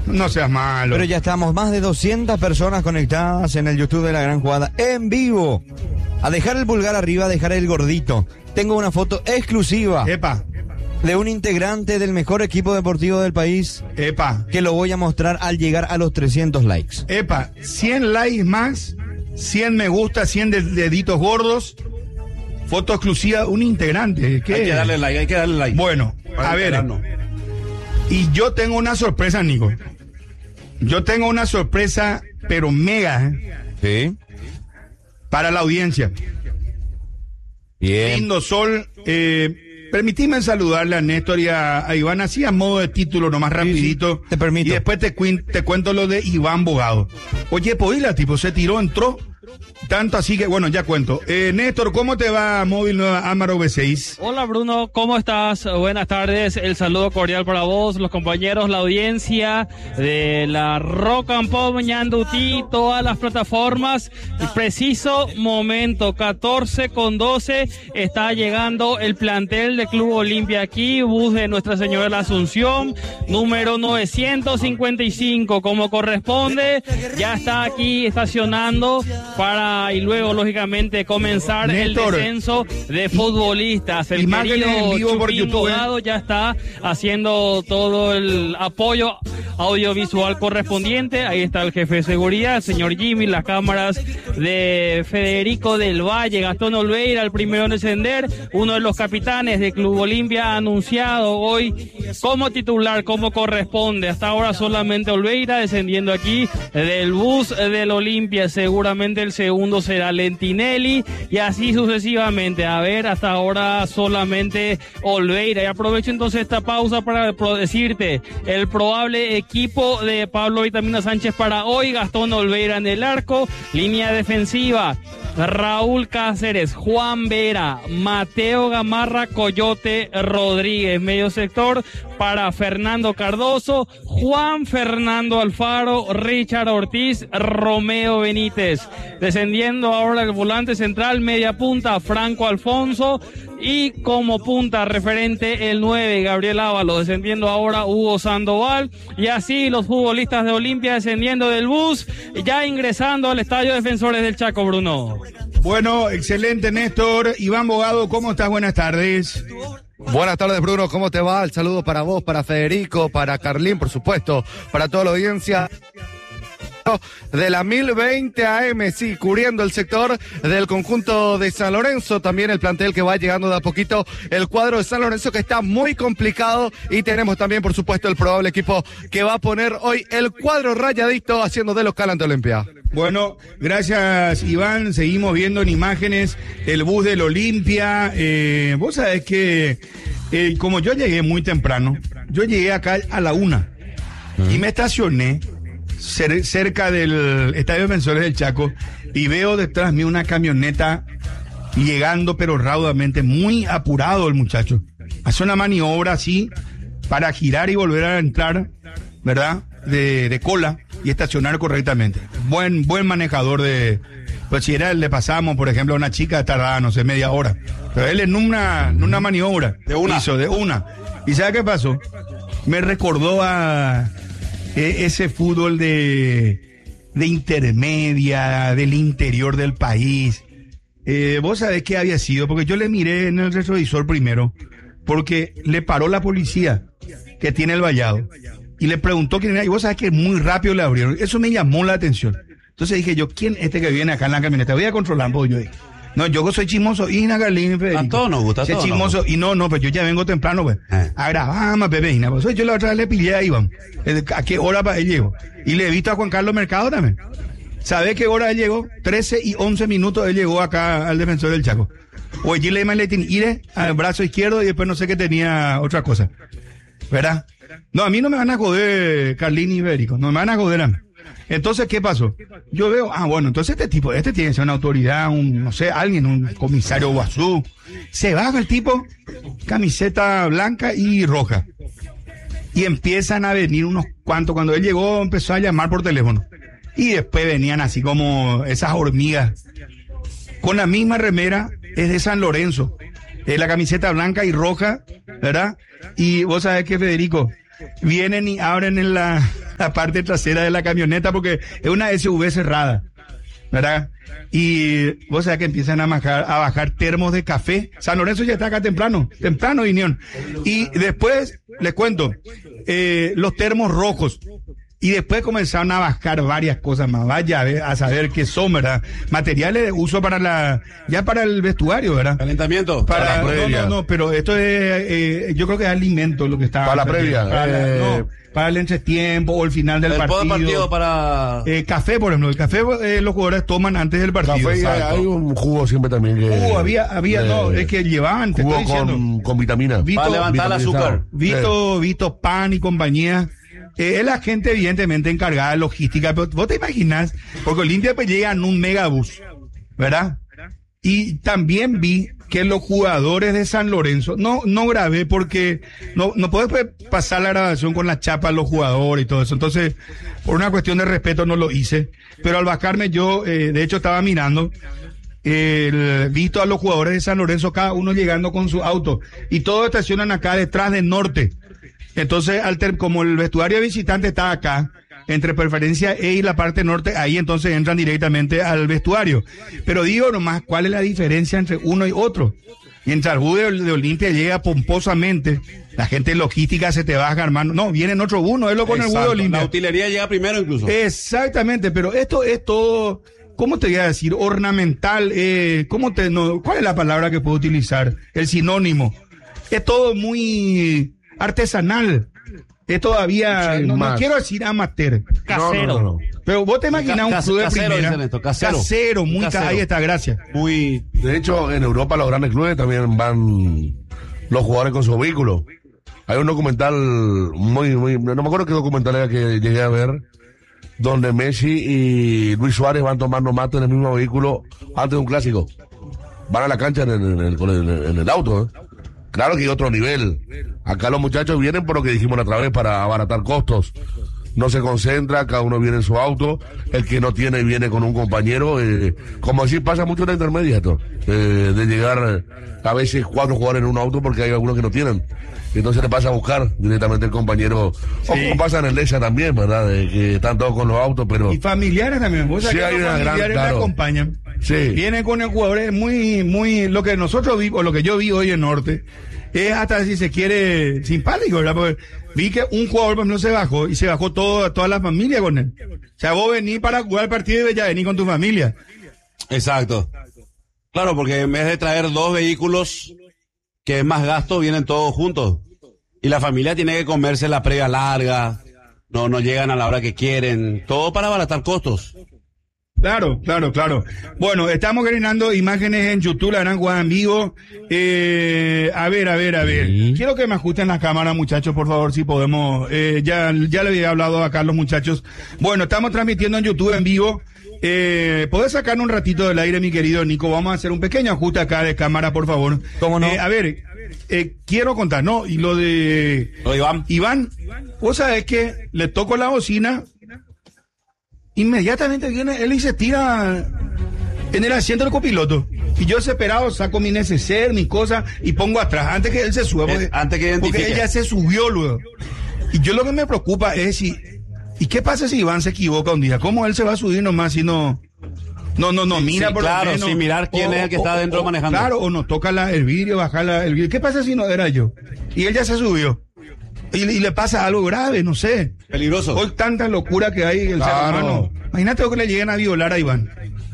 No seas malo. Pero ya estamos más de 200 personas conectadas en el YouTube de La Gran Jugada en vivo. A dejar el pulgar arriba, a dejar el gordito. Tengo una foto exclusiva. Epa. De un integrante del mejor equipo deportivo del país. Epa. Que lo voy a mostrar al llegar a los 300 likes. Epa, 100 likes más, 100 me gusta, 100 deditos gordos. Foto exclusiva, un integrante. ¿Qué? Hay que darle like, Bueno, a ver. Y yo tengo una sorpresa, Nico. Yo tengo una sorpresa, pero mega, Sí. para la audiencia. Bien. Lindo Sol, permitime saludarle a Néstor y a Iván, así a modo de título, nomás rapidito. Te permito. Y después te cuento lo de Iván Bogado. Oye, pues la tipo se tiró, entró. Tanto así que, bueno, ya cuento. Néstor, ¿cómo te va Móvil Nueva Amaro V6? Hola Bruno, ¿cómo estás? Buenas tardes, el saludo cordial para vos, los compañeros, la audiencia de la Rock and Pop Ñandutí, todas las plataformas. El preciso momento, 14:12, está llegando el plantel de Club Olimpia aquí, bus de Nuestra Señora de la Asunción, número 955, como corresponde, ya está aquí estacionando para, y luego lógicamente comenzar Néstor, el descenso de futbolistas. El imágenes querido en vivo por Chupín YouTube, Bogado ya está haciendo todo el apoyo audiovisual correspondiente. Ahí está el jefe de seguridad, el señor Jimmy, las cámaras de Federico del Valle, Gastón Olveira, el primero en descender, uno de los capitanes de Club Olimpia, anunciado hoy como titular, como corresponde. Hasta ahora solamente Olveira descendiendo aquí del bus del Olimpia, seguramente el segundo será Lentinelli y así sucesivamente. A ver, hasta ahora solamente Olveira. Y aprovecho entonces esta pausa para decirte el probable equipo de Pablo Vitamina Sánchez para hoy: Gastón Olveira en el arco, línea defensiva, Raúl Cáceres, Juan Vera, Mateo Gamarra, Coyote Rodríguez. Medio sector para Fernando Cardoso, Juan Fernando Alfaro, Richard Ortiz, Romeo Benítez. Descendiendo ahora el volante central, media punta, Franco Alfonso. Y como punta referente el 9, Gabriel Ábalos. Descendiendo ahora Hugo Sandoval. Y así los futbolistas de Olimpia descendiendo del bus, ya ingresando al Estadio Defensores del Chaco, Bruno. Bueno, excelente, Néstor. Iván Bogado, ¿cómo estás? Buenas tardes. Buenas tardes, Bruno, ¿cómo te va? El saludo para vos, para Federico, para Carlín, por supuesto, para toda la audiencia de la 1020 AM, sí, cubriendo el sector del conjunto de San Lorenzo, también el plantel que va llegando de a poquito, el cuadro de San Lorenzo que está muy complicado, y tenemos también, por supuesto, el probable equipo que va a poner hoy el cuadro rayadito haciendo de local ante Olimpia. Bueno, gracias Iván, seguimos viendo en imágenes el bus del Olimpia. Vos sabés que como yo llegué muy temprano, yo llegué acá a la 1 y me estacioné cerca del Estadio Defensores del Chaco y veo detrás mío una camioneta llegando pero raudamente, muy apurado el muchacho. Hace una maniobra así para girar y volver a entrar, ¿verdad? De cola y estacionar correctamente. Buen manejador de... Pues si era, le pasamos, por ejemplo, a una chica tardaba, no sé, media hora. Pero él en una maniobra. De una. Hizo, de una. ¿Y sabe qué pasó? Me recordó a ese fútbol de intermedia, del interior del país. ¿Vos sabés qué había sido? Porque yo le miré en el retrovisor primero, porque le paró la policía que tiene el vallado y le preguntó quién era, y vos sabés que muy rápido le abrieron. Eso me llamó la atención. Entonces dije yo, ¿quién es este que viene acá en la camioneta? Voy a controlar, pues yo dije. No, yo soy chismoso, y Nagalín, Federico. A todos nos gusta, a todos chismoso, y no, pues yo ya vengo temprano, pues. A grabar más, Pepe, y pues yo la otra vez le pillé a Iván. ¿A qué hora él llegó? Y le he visto a Juan Carlos Mercado también. ¿Sabe qué hora él llegó? 13:11 él llegó acá al Defensor del Chaco. Oye, le ire al brazo izquierdo y después no sé qué tenía otra cosa. ¿Verdad? No, a mí no me van a joder Carlín y Federico, no me van a joder a mí. Entonces, ¿qué pasó? Yo veo, bueno, entonces este tiene que ser una autoridad, no sé, alguien, un comisario Guazú. Se baja el tipo, camiseta blanca y roja. Y empiezan a venir unos cuantos. Cuando él llegó, empezó a llamar por teléfono. Y después venían así como esas hormigas. Con la misma remera, es de San Lorenzo. La camiseta blanca y roja, ¿verdad? Y vos sabés que, Federico, vienen y abren en la parte trasera de la camioneta porque es una SUV cerrada, ¿verdad? Y vos sabés que empiezan a bajar termos de café. San Lorenzo ya está acá temprano vinieron. Y después, les cuento, los termos rojos. Y después comenzaron a bajar varias cosas más. Vaya a saber qué son, ¿verdad? Materiales de uso para para el vestuario, ¿verdad? Calentamiento. Para la previa. No, pero esto es, yo creo que es alimento lo que está. Para la previa. Para el entretiempo o el final del partido. Para... café, por ejemplo. El café los jugadores toman antes del partido. Café, hay un jugo siempre también. No, es que llevaban, te jugo estoy diciendo. con vitamina. Para levantar el azúcar. Vito Pan y compañía. Es la gente evidentemente encargada de logística, pero vos te imaginas, porque Olimpia pues llega en un megabús, ¿verdad? Y también vi que los jugadores de San Lorenzo, no grabé porque no puedes pasar la grabación con la chapa a los jugadores y todo eso, entonces por una cuestión de respeto no lo hice, pero al bajarme yo, de hecho estaba mirando, visto a los jugadores de San Lorenzo, cada uno llegando con su auto, y todos estacionan acá detrás del norte. Entonces, como el vestuario visitante está acá, entre preferencia E y la parte norte, ahí entonces entran directamente al vestuario. Pero digo nomás, ¿cuál es la diferencia entre uno y otro? Mientras el bus de Olimpia llega pomposamente, la gente logística se te baja, hermano. No, viene en otro bus, no es lo con el bus de Olimpia. La utilería llega primero incluso. Exactamente, pero esto es todo, ¿cómo te voy a decir? Ornamental, ¿cuál es la palabra que puedo utilizar? El sinónimo. Es todo muy artesanal. Es todavía, no quiero decir amateur. Casero. No. Pero vos te imaginas un club de casero, primera. dicen esto, casero. Casero, muy Casero. ahí está, gracias. Muy... De hecho, en Europa los grandes clubes también van los jugadores con su vehículo. Hay un documental no me acuerdo qué documental era que llegué a ver, donde Messi y Luis Suárez van tomando mate en el mismo vehículo antes de un clásico. Van a la cancha en el auto, ¿eh? Claro que hay otro nivel. Acá los muchachos vienen por lo que dijimos la otra vez, para abaratar costos. No se concentra, cada uno viene en su auto. El que no tiene viene con un compañero. Como así pasa mucho en la intermedia esto. De llegar a veces 4 jugadores en un auto porque hay algunos que no tienen. Entonces le pasa a buscar directamente el compañero. Sí. O como pasa en el Lecha también, ¿verdad? Que están todos con los autos, pero... Y familiares también. ¿Vos sí, hay los familiares claro. le acompañan. Sí. Vienen con el jugador muy... Lo que nosotros vimos, o lo que yo vi hoy en Norte, es hasta si se quiere simpático, ¿verdad? Porque vi que un jugador, por ejemplo, se bajó y se bajó toda la familia con él. O sea, vos venís para jugar el partido y ya venís con tu familia. Exacto. Claro, porque en vez de traer 2 vehículos, que es más gasto, vienen todos juntos. Y la familia tiene que comerse la previa larga, no llegan a la hora que quieren, todo para abaratar costos. Claro. Bueno, estamos generando imágenes en YouTube, la gran jugada en vivo. A ver. Sí. Quiero que me ajusten las cámaras, muchachos, por favor, si podemos. Ya le había hablado acá a los muchachos. Bueno, estamos transmitiendo en YouTube en vivo. ¿Podés sacar un ratito del aire, mi querido Nico? Vamos a hacer un pequeño ajuste acá de cámara, por favor. ¿Cómo no? Quiero contar, ¿no? Y lo de Iván, vos sabés que le toco la bocina, inmediatamente viene él y se tira en el asiento del copiloto. Y yo desesperado saco mi neceser, mis cosas y pongo atrás, antes que él se suba. Antes que identifique. Porque él ya se subió luego. Y yo lo que me preocupa es ¿y qué pasa si Iván se equivoca un día? ¿Cómo él se va a subir nomás si no? Mira sí, por claro, lo menos. sin mirar quién es el que está adentro manejando. Claro, o nos toca el vidrio, bajar el vidrio. ¿Qué pasa si no era yo? Y él ya se subió. Y le pasa algo grave, no sé. Peligroso. Hoy tanta locura que hay el ser humano. Imagínate que le lleguen a violar a Iván.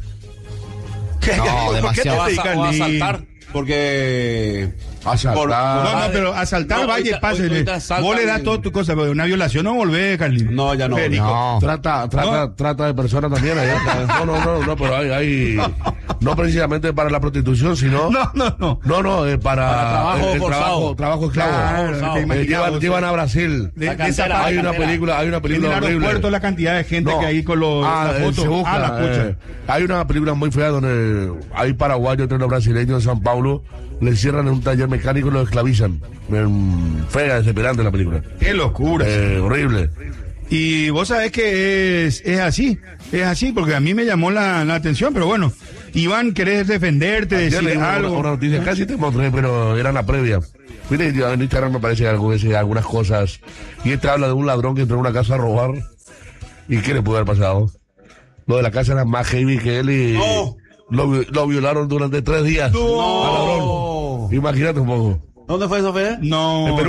No, demasiado. O a asaltar, porque... Asaltar. Pero asaltar, vaya, pase. Vos le das todas tus cosas, pero una violación no volvés, Carlito. No, ya no. No. Trata de personas también allá. No, pero hay no precisamente para la prostitución, sino... No, para trabajo forzado. Trabajo esclavo. Llevan a Brasil. Hay una película en el horrible. aeropuerto la cantidad de gente que hay con las fotos. La pucha. Hay una película muy fea donde hay paraguayos entre los brasileños en San Paulo, le cierran en un taller mecánico y lo esclavizan. Fea, desesperante la película. Qué locura. Horrible. Y vos sabés que es así, porque a mí me llamó la atención, pero bueno. Iván, ¿querés defenderte, decir algo? Una noticia, casi te mostré, pero era la previa. Mire, en Instagram me aparece algunas cosas. Y este habla de un ladrón que entró en una casa a robar. ¿Y qué le pudo haber pasado? Lo de la casa era más heavy que él y lo violaron durante 3 días. Al ladrón. Imagínate un poco. ¿Dónde fue eso, Fede? No, En Perú.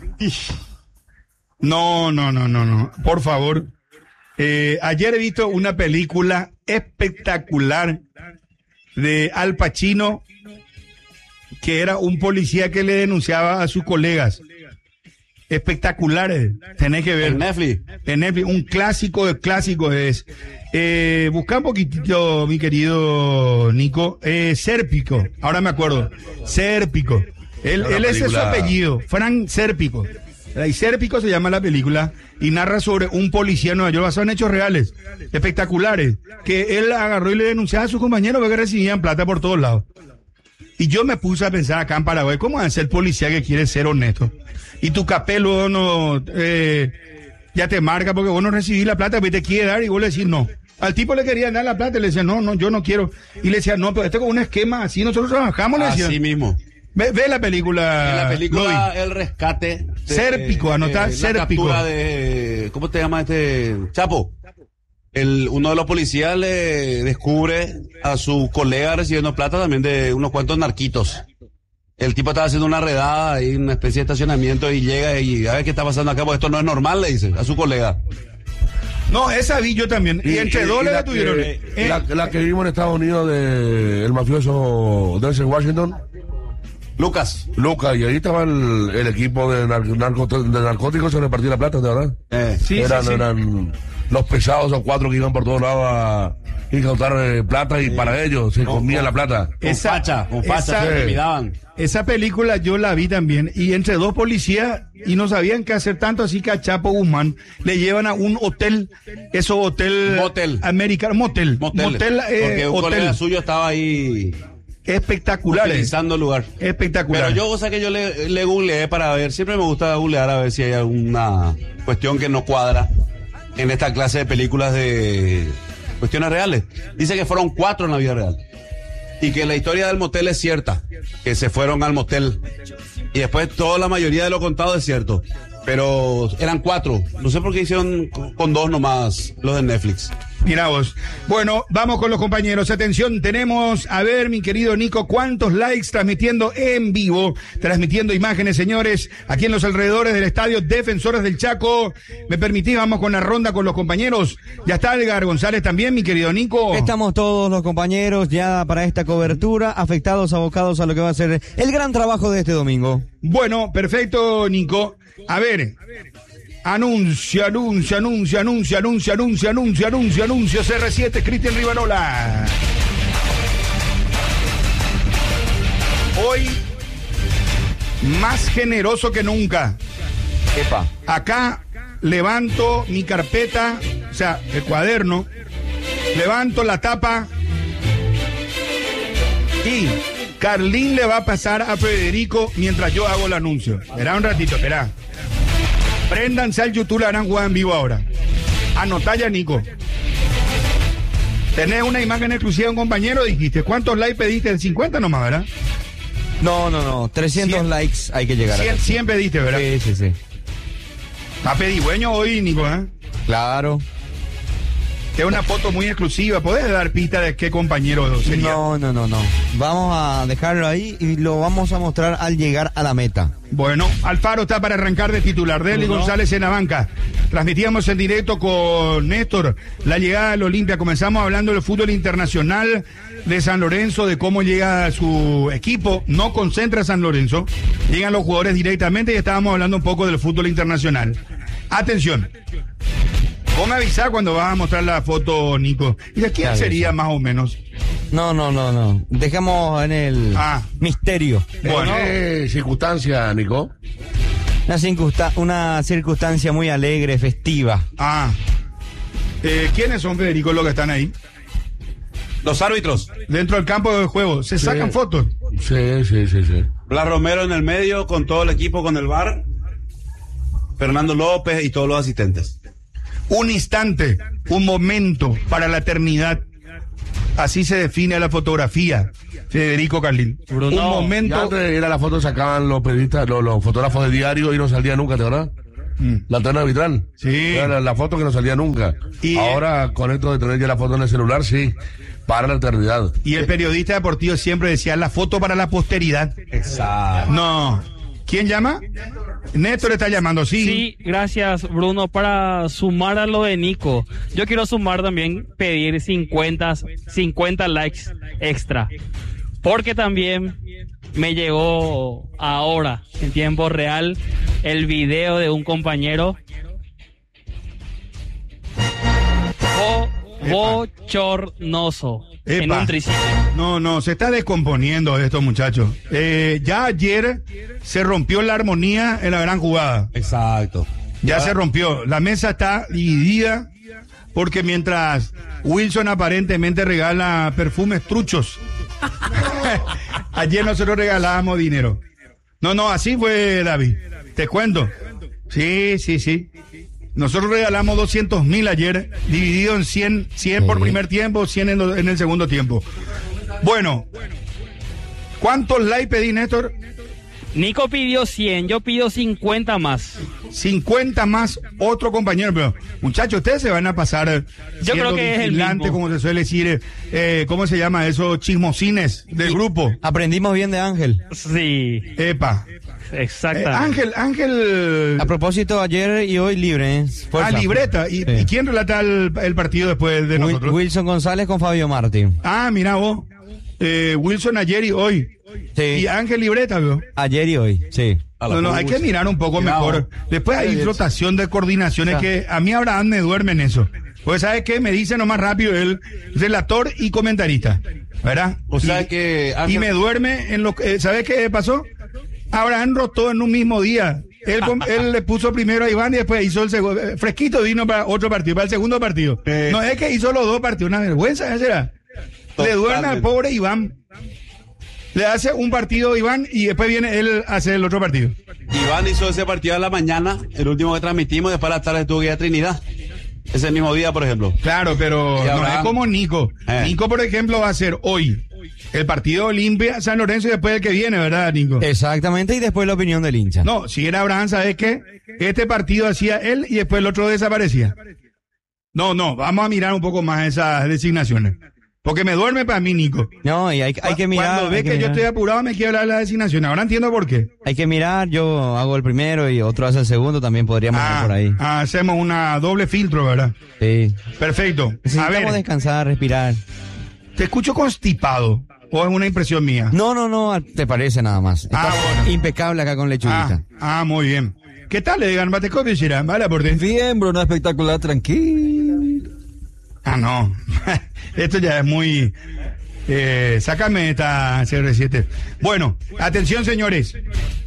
No. Por favor. Ayer he visto una película espectacular de Al Pacino, que era un policía que le denunciaba a sus colegas. Espectaculares, tenés que ver. En Netflix. En Netflix, un clásico de clásicos es. Busca un poquitito, mi querido Nico. Sérpico, ahora me acuerdo. Sérpico. Él ese es su apellido, Frank Sérpico. Y Sérpico se llama la película y narra sobre un policía en Nueva York basado en hechos reales, espectaculares, que él agarró y le denunciaba a sus compañeros que recibían plata por todos lados. Y yo me puse a pensar acá en Paraguay, ¿cómo va a ser policía que quiere ser honesto? Y tu capé luego no, ya te marca porque vos no recibís la plata, pero te quiere dar y vos le decís no. Al tipo le querían dar la plata y le decían, no, yo no quiero. Y le decían, no, pero este es como un esquema así, nosotros trabajamos, le decían. Así mismo. Ve la película. En la película Loy. El Rescate. Sérpico, anotá, Sérpico. La captura de, ¿cómo te llama este? Chapo. Uno de los policías le descubre a su colega recibiendo plata también de unos cuantos narquitos. El tipo estaba haciendo una redada ahí, una especie de estacionamiento y llega y a ver qué está pasando acá, porque esto no es normal, le dice a su colega. No, esa vi yo también. Y entre dos le detuvieron. La que vimos en Estados Unidos del mafioso Denzel Washington. Lucas, y ahí estaba el equipo de narcóticos, se repartía la plata, de verdad. Sí, eran los pesados, los 4 que iban por todos lados a incautar plata y para ellos se comían la plata. con facha, se intimidaban. Esa película yo la vi también. Y entre dos policías, y no sabían qué hacer tanto, así que a Chapo Guzmán le llevan a un hotel, Motel. americano, motel, Porque un colega suyo estaba ahí espectaculares. utilizando el lugar. Espectacular. Pero yo, que yo le googleé para ver, siempre me gusta googlear a ver si hay alguna cuestión que no cuadra en esta clase de películas de cuestiones reales. Dice que fueron 4 en la vida real. Y que la historia del motel es cierta, que se fueron al motel. Y después toda la mayoría de lo contado es cierto. Pero eran 4. No sé por qué hicieron con 2 nomás los de Netflix. Mira vos. Bueno, vamos con los compañeros. Atención, tenemos, a ver, mi querido Nico, cuántos likes transmitiendo en vivo, transmitiendo imágenes, señores, aquí en los alrededores del estadio Defensores del Chaco. Me permitís, vamos con la ronda con los compañeros. Ya está Edgar González también, mi querido Nico. Estamos todos los compañeros ya para esta cobertura, afectados, abocados a lo que va a ser el gran trabajo de este domingo. Bueno, perfecto, Nico. A ver. Anuncia, CR7, Cristian Rivarola. Hoy, más generoso que nunca. Epa. Acá levanto mi carpeta, o sea, el cuaderno, levanto la tapa y Carlín le va a pasar a Federico mientras yo hago el anuncio. Esperá un ratito, esperá. Préndanse al YouTube, la gran jugada en vivo ahora. Anotá ya, Nico. Tenés una imagen exclusiva de un compañero, dijiste. ¿Cuántos likes pediste? 50 nomás, ¿verdad? No. 300 100. likes hay que llegar. 100 pediste, ¿verdad? Sí. Está pedigüeño hoy, Nico, ¿eh? Claro. Es una foto muy exclusiva. ¿Podés dar pista de qué compañero sería? No. Vamos a dejarlo ahí y lo vamos a mostrar al llegar a la meta. Bueno, Alfaro está para arrancar de titular. Deli González en la banca. Transmitíamos en directo con Néstor la llegada del Olimpia. Comenzamos hablando del fútbol internacional de San Lorenzo, de cómo llega su equipo. No concentra San Lorenzo. Llegan los jugadores directamente y estábamos hablando un poco del fútbol internacional. Atención. Vos me avisás cuando vas a mostrar la foto, Nico. ¿Y de quién sería más o menos? No. Dejamos en el misterio. Bueno. Circunstancia, Nico. Una circunstancia muy alegre, festiva. ¿Quiénes son, Federico, los que están ahí? Los árbitros. Dentro del campo de juego. ¿Se sacan fotos? Sí. Blas Romero en el medio con todo el equipo, con el VAR. Fernando López y todos los asistentes. Un instante, un momento para la eternidad. Así se define la fotografía, Federico Carlín. Bruno, un Ya momento. antes era la foto, sacaban los periodistas, los fotógrafos de diario y no salía nunca, ¿te acuerdas? La terna arbitral. Sí. Era la foto que no salía nunca. Y- Ahora, con esto de tener ya la foto en el celular, sí, para la eternidad. Y el periodista deportivo siempre decía la foto para la posteridad. Exacto. No. ¿Quién llama? Néstor está llamando, sí. Sí, gracias Bruno. Para sumar a lo de Nico, yo quiero sumar también, pedir 50 likes extra. Porque también me llegó ahora, en tiempo real, el video de un compañero bochornoso en Epa. un triciclo. No, se está descomponiendo esto, muchachos. Ya ayer se rompió la armonía en la gran jugada. Exacto. Ya se rompió. La mesa está dividida porque mientras Wilson aparentemente regala perfumes truchos, ayer nosotros regalábamos dinero. No, así fue, David. Te cuento. Sí. Nosotros regalamos 200.000 ayer, dividido en 100 por primer tiempo, 100 en el segundo tiempo. Bueno, ¿cuántos likes pedí, Néstor? Nico pidió 100, yo pido 50 más. 50 más otro compañero, pero muchachos, ustedes se van a pasar Yo creo que es el vigilante, mismo. como se suele decir, ¿cómo se llama eso? Chismosines del grupo. Aprendimos bien de Ángel. Sí, Epa. exactamente. Ángel. A propósito, ayer y hoy libre, ¿eh? Fuerza. Libreta. ¿Y Sí. quién relata el partido después de nosotros? Wilson González con Fabio Martín. Ah, mira vos. Wilson ayer y hoy. Sí. Y Ángel libreta, ¿vio? Ayer y hoy, sí. No, hay que mirar un poco Cuidado. mejor. Después hay rotación de coordinaciones que a mí Abraham me duerme en eso. Pues ¿sabes qué? Me dice nomás rápido el relator y comentarista, ¿verdad? O sea Y- que Y Ángel- me duerme en lo que... ¿Sabes qué pasó? Abraham rotó en un mismo día. Él le puso primero a Iván y después hizo el segundo. Fresquito vino para otro partido, para el segundo partido. No es que hizo los dos partidos, una vergüenza, ¿eh? ¿Será? Le duerme al Totalmente. pobre Iván. Le hace un partido Iván y después viene él a hacer el otro partido. Iván hizo ese partido a la mañana, el último que transmitimos, después a la tarde tuvo que ir a Trinidad. Ese mismo día, por ejemplo. Claro, pero Y no Abraham. es como Nico. Nico, por ejemplo, va a ser hoy el partido Olimpia San Lorenzo y después el que viene, ¿verdad, Nico? Exactamente, y después la opinión del hincha. No, si era Abraham, ¿sabes qué? Este partido hacía él y después el otro desaparecía. No, vamos a mirar un poco más esas designaciones. Porque me duerme para mí, Nico. No, y hay que mirar. Cuando ve hay que yo mirar. estoy apurado, me quiere hablar de la designación. Ahora entiendo por qué. Hay que mirar, yo hago el primero y otro hace el segundo, también podríamos ir por ahí. Hacemos una doble filtro, ¿verdad? Sí. Perfecto. A Necesitamos ver, descansar, respirar. te escucho constipado. ¿O es una impresión mía? No, te parece nada más. Está bueno. impecable acá con lechuguita. Muy bien. ¿Qué tal, Edgar Batecopi, Girán? ¿Vale, aporte? Bien, Bruno, espectacular, tranquilo. No. Esto ya es muy... sácame esta CR7. Bueno, atención, señores.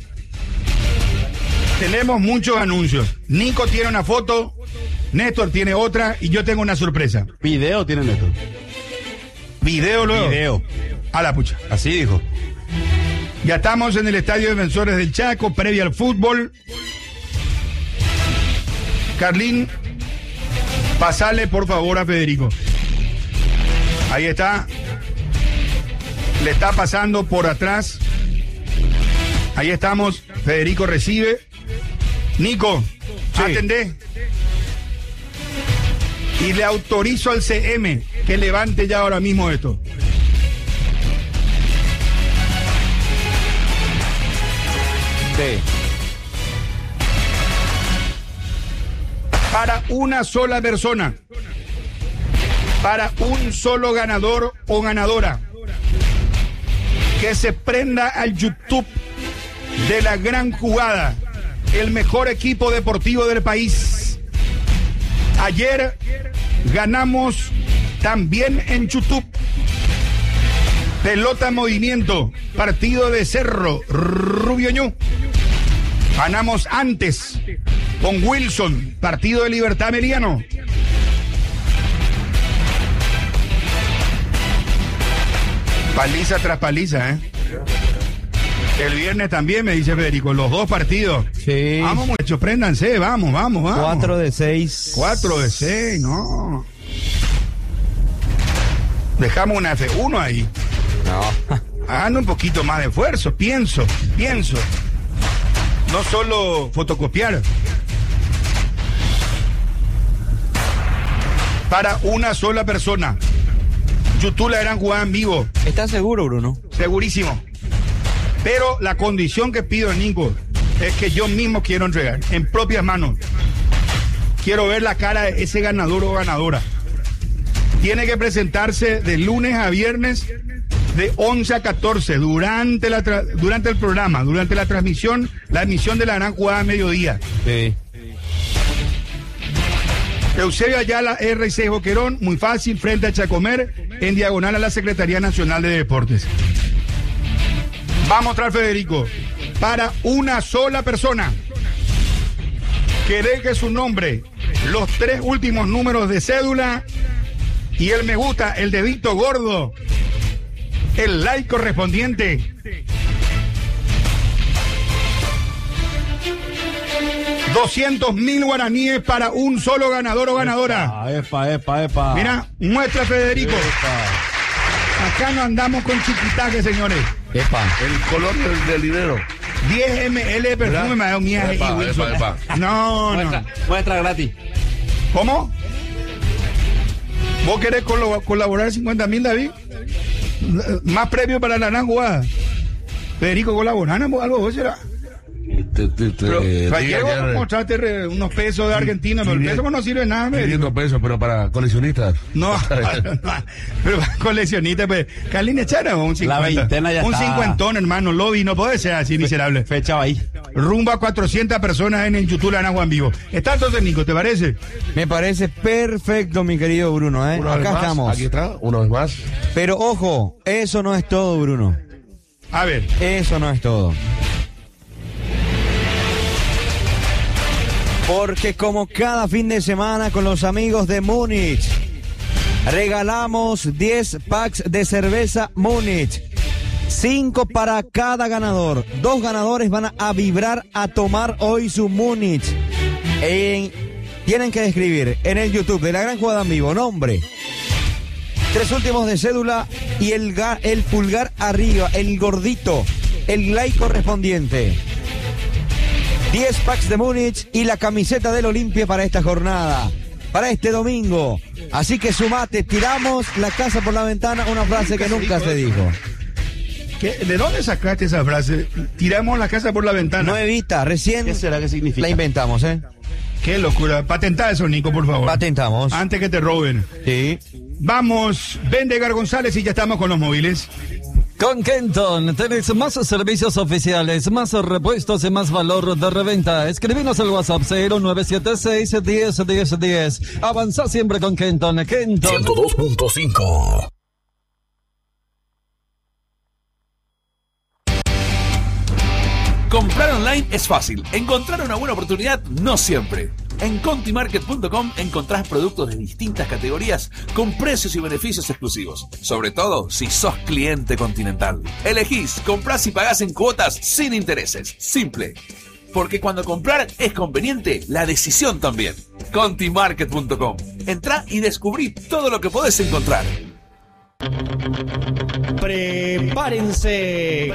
Tenemos muchos anuncios. Nico tiene una foto, Néstor tiene otra y yo tengo una sorpresa. Video tiene Néstor. Video luego. Video. A la pucha. Así dijo. Ya estamos en el Estadio Defensores del Chaco, previa al fútbol. Carlín, pasale por favor a Federico. Ahí está. Le está pasando por atrás. Ahí estamos. Federico recibe. Nico, atendé. Y le autorizo al CM que levante ya ahora mismo esto. Sí. Para una sola persona, para un solo ganador o ganadora, que se prenda al YouTube de La Gran Jugada, el mejor equipo deportivo del país. Ayer ganamos también en YouTube. Pelota en movimiento, partido de Cerro, Rubio Ñu. Ganamos antes con Wilson, partido de Libertad Meriano. Paliza tras paliza, El viernes también, me dice Federico, los 2 partidos. Sí. Vamos, muchachos, préndanse, vamos. 4 de 6. 4 de 6, no. Dejamos una F1 ahí. No. Hagan un poquito más de esfuerzo, pienso. No solo fotocopiar. Para una sola persona. YouTube la gran jugada en vivo. ¿Estás seguro, Bruno? Segurísimo. Pero la condición que pido, Nico, es que yo mismo quiero entregar, en propias manos. Quiero ver la cara de ese ganador o ganadora. Tiene que presentarse de lunes a viernes, de 11 a 14, durante el programa, durante la transmisión, la emisión de la gran jugada a mediodía. Sí. Eusebio Ayala, R6 Boquerón, muy fácil, frente a Chacomer, en diagonal a la Secretaría Nacional de Deportes. Va a mostrar Federico, para una sola persona, que deje su nombre, los 3 últimos números de cédula y el me gusta, el dedito gordo, el like correspondiente. 200.000 guaraníes para un solo ganador o ganadora. Epa. Mira, muestra Federico. Acá no andamos con chiquitaje, señores. Epa. El color del dinero. 10 ml de perfume me ha dado miedo. Epa. No. Muestra gratis. ¿Cómo? ¿Vos querés colaborar 50.000, David? Más premio para la gran jugada. Federico, ¿colaboramos algo? ¿Vos será? Pero ayer vos mostraste unos pesos de Argentina, pero el peso no sirve de nada. 500 pesos, pero para coleccionistas. No, pero para coleccionistas, pues. Carlín, echara un 50. La veintena ya un está. 50, hermano, lobby, no puede ser así miserable. Fecha ahí. Rumbo a 400 personas en YouTube La Nagua en vivo. ¿Está entonces, Nico, te parece? Me parece perfecto, mi querido Bruno, ¿eh? Acá estamos. Aquí está, una vez más. Pero ojo, eso no es todo, Bruno. A ver. Eso no es todo. Porque como cada fin de semana con los amigos de Múnich, regalamos 10 packs de cerveza Múnich. 5 para cada ganador. 2 ganadores van a vibrar a tomar hoy su Múnich. Tienen que escribir en el YouTube de La Gran Jugada en Vivo nombre, 3 últimos de cédula y el pulgar arriba, el gordito, el like correspondiente. 10 packs de Múnich y la camiseta del Olimpia para esta jornada, para este domingo. Así que sumate, tiramos la casa por la ventana, una frase que nunca se dijo. ¿De dónde sacaste esa frase? Tiramos la casa por la ventana. Nuevita, recién. ¿Qué será que significa? La inventamos, ¿eh? Qué locura. Patentá eso, Nico, por favor. Patentamos. Antes que te roben. Sí. Vamos, Vendegar González y ya estamos con los móviles. Con Kenton tenés más servicios oficiales, más repuestos y más valor de reventa. Escribinos al WhatsApp 0976 10 10 10. Avanza siempre con Kenton. Kenton 102.5. Comprar online es fácil. Encontrar una buena oportunidad no siempre. En contimarket.com encontrás productos de distintas categorías con precios y beneficios exclusivos. Sobre todo si sos cliente Continental. Elegís, comprás y pagás en cuotas sin intereses. Simple. Porque cuando comprar es conveniente, la decisión también. Contimarket.com. Entrá y descubrí todo lo que podés encontrar. Prepárense.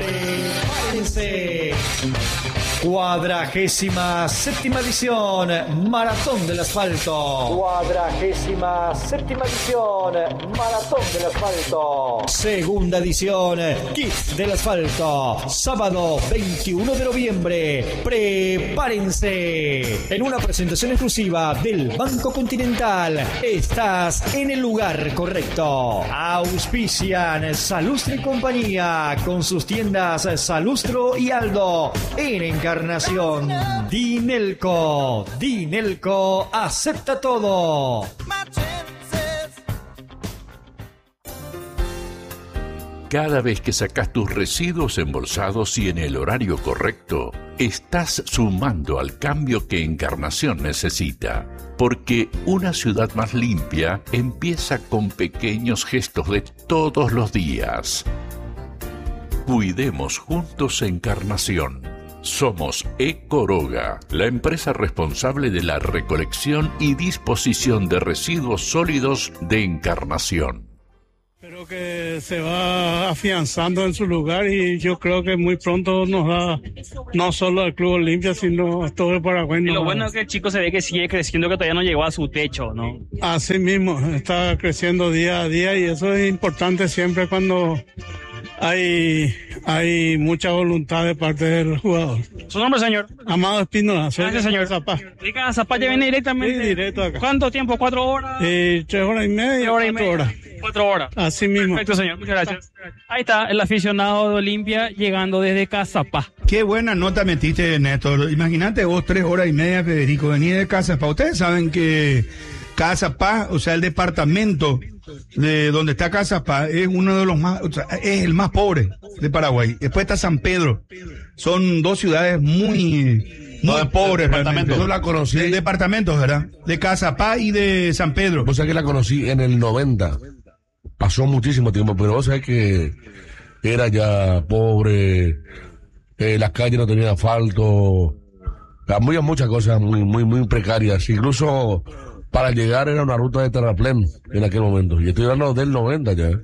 47ª edición Maratón del Asfalto. 47ª edición Maratón del Asfalto. Segunda edición Kit del Asfalto. Sábado 21 de noviembre. Prepárense. En una presentación exclusiva del Banco Continental. Estás en el lugar correcto. Auspician Salustro y compañía con sus tiendas Salustro y Aldo en Encarnación. Dinelco acepta todo. Cada vez que sacas tus residuos embolsados y en el horario correcto, estás sumando al cambio que Encarnación necesita. Porque una ciudad más limpia empieza con pequeños gestos de todos los días. Cuidemos juntos Encarnación. Somos Ecoroga, la empresa responsable de la recolección y disposición de residuos sólidos de Encarnación. Pero que se va afianzando en su lugar y yo creo que muy pronto nos da no solo al Club Olimpia, sino a todo el Paraguay. Y lo bueno es que el chico se ve que sigue creciendo, que todavía no llegó a su techo, ¿no? Así mismo, está creciendo día a día y eso es importante siempre cuando hay mucha voluntad de parte del jugador. ¿Su nombre, señor? Amado Espínola. Gracias, señor. Zapá. ¿Y cada Zapá ya viene directamente? Sí, directo acá. ¿Cuánto tiempo? ¿4 horas? 3 horas y media, 4 horas. 4 horas. Así mismo. Perfecto, señor. Muchas gracias. Ahí está el aficionado de Olimpia llegando desde Cazapá. Qué buena nota metiste, Néstor. Imagínate vos 3 horas y media, Federico, venir de Cazapá. Ustedes saben que Cazapá, o sea, el departamento de donde está Cazapá, es uno de los más, o sea, es el más pobre de Paraguay. Después está San Pedro. Son 2 ciudades muy pobres realmente. Yo la conocí. De departamentos, ¿verdad? De Cazapá y de San Pedro. Vos sabés que la conocí en el 90. Pasó muchísimo tiempo, pero vos sabés que era ya pobre, las calles no tenían asfalto, había muchas cosas muy precarias. Incluso para llegar era una ruta de terraplén en aquel momento. Y estoy hablando del 90 ya.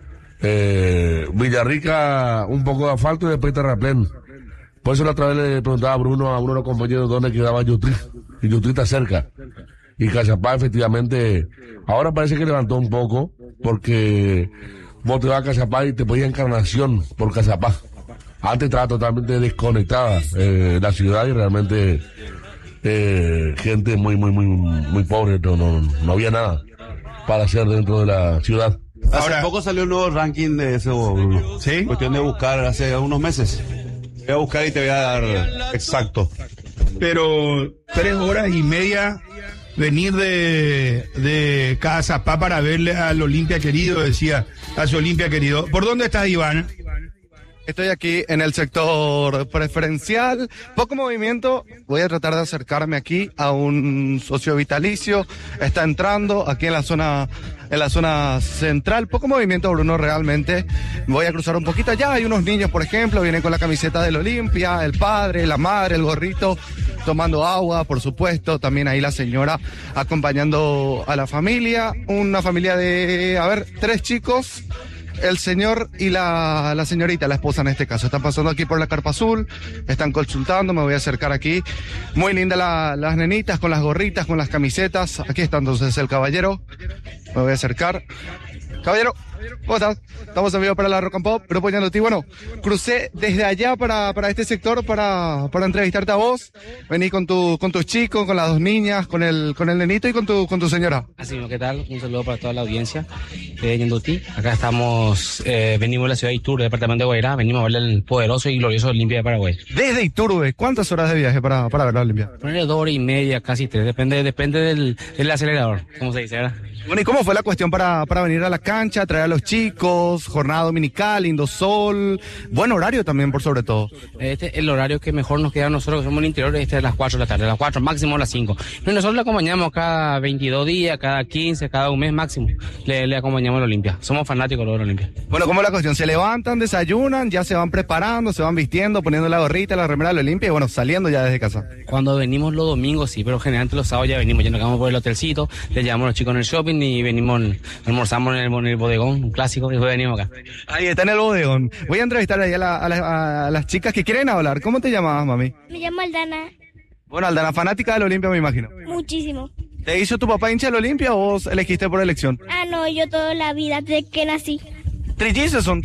Villarrica, un poco de asfalto y después terraplén. Por eso la otra vez le preguntaba a uno de los compañeros dónde quedaba Yutri. Y Yutri está cerca. Y Cazapá, efectivamente, ahora parece que levantó un poco, porque vos te vas a Cazapá y te podías Encarnación por Cazapá. Antes estaba totalmente desconectada la ciudad y realmente gente muy pobre, no había nada para hacer dentro de la ciudad. Hace poco salió un nuevo ranking de eso, Bruno. ¿Sí? Cuestión de buscar hace unos meses. Voy a buscar y te voy a dar exacto. Pero 3 horas y media venir de Cazapá para verle al Olimpia querido, decía, a su Olimpia querido. ¿Por dónde estás, Iván? Estoy aquí en el sector preferencial, poco movimiento, voy a tratar de acercarme aquí a un socio vitalicio, está entrando aquí en la zona central, poco movimiento, Bruno, realmente. Voy a cruzar un poquito allá, hay unos niños, por ejemplo, vienen con la camiseta del Olimpia, el padre, la madre, el gorrito, tomando agua, por supuesto, también ahí la señora acompañando a la familia, una familia de, 3 chicos, el señor y la señorita, la esposa en este caso. Están pasando aquí por la carpa azul, están consultando, me voy a acercar aquí. Muy linda las nenitas con las gorritas, con las camisetas. Aquí está entonces el caballero. Me voy a acercar. Caballero, ¿cómo estás? Estamos en vivo para la Rock and Pop, Grupo Ñandutí. Bueno, crucé desde allá para este sector para entrevistarte a vos. Vení con tus chicos, con las 2 niñas, con el nenito y con tu señora. Así mismo, ¿qué tal? Un saludo para toda la audiencia de Ñandutí. Acá estamos, venimos de la ciudad de Iturbe, departamento de Guairá. Venimos a ver el poderoso y glorioso Olimpia de Paraguay. Desde Iturbe, ¿cuántas horas de viaje para ver la Olimpia? Ponerle 2 horas y media, casi 3, depende del acelerador, como se dice, ¿verdad? Bueno, ¿y cómo fue la cuestión para venir a la cancha, traer a los chicos, jornada dominical, lindo sol, buen horario también por sobre todo? Este es el horario que mejor nos queda a nosotros, que somos el interior, este es las 4 de la tarde, las 4, máximo las 5. Y nosotros le acompañamos cada 22 días, cada 15, cada un mes máximo, le acompañamos a la Olimpia. Somos fanáticos de la Olimpia. Bueno, ¿cómo es la cuestión? Se levantan, desayunan, ya se van preparando, se van vistiendo, poniendo la gorrita, la remera de la Olimpia y bueno, saliendo ya desde casa. Cuando venimos los domingos sí, pero generalmente los sábados ya venimos, ya nos quedamos por el hotelcito, le llevamos a los chicos en el shopping y venimos, almorzamos en el bodegón, un clásico, y después venimos acá. Ahí está en el bodegón. Voy a entrevistar ahí a las chicas que quieren hablar. ¿Cómo te llamabas, mami? Me llamo Aldana. Bueno, Aldana, fanática del Olimpia, me imagino. Muchísimo. ¿Te hizo tu papá hincha del Olimpia o vos elegiste por elección? Ah, no, yo toda la vida, desde que nací. ¿Trillizos son?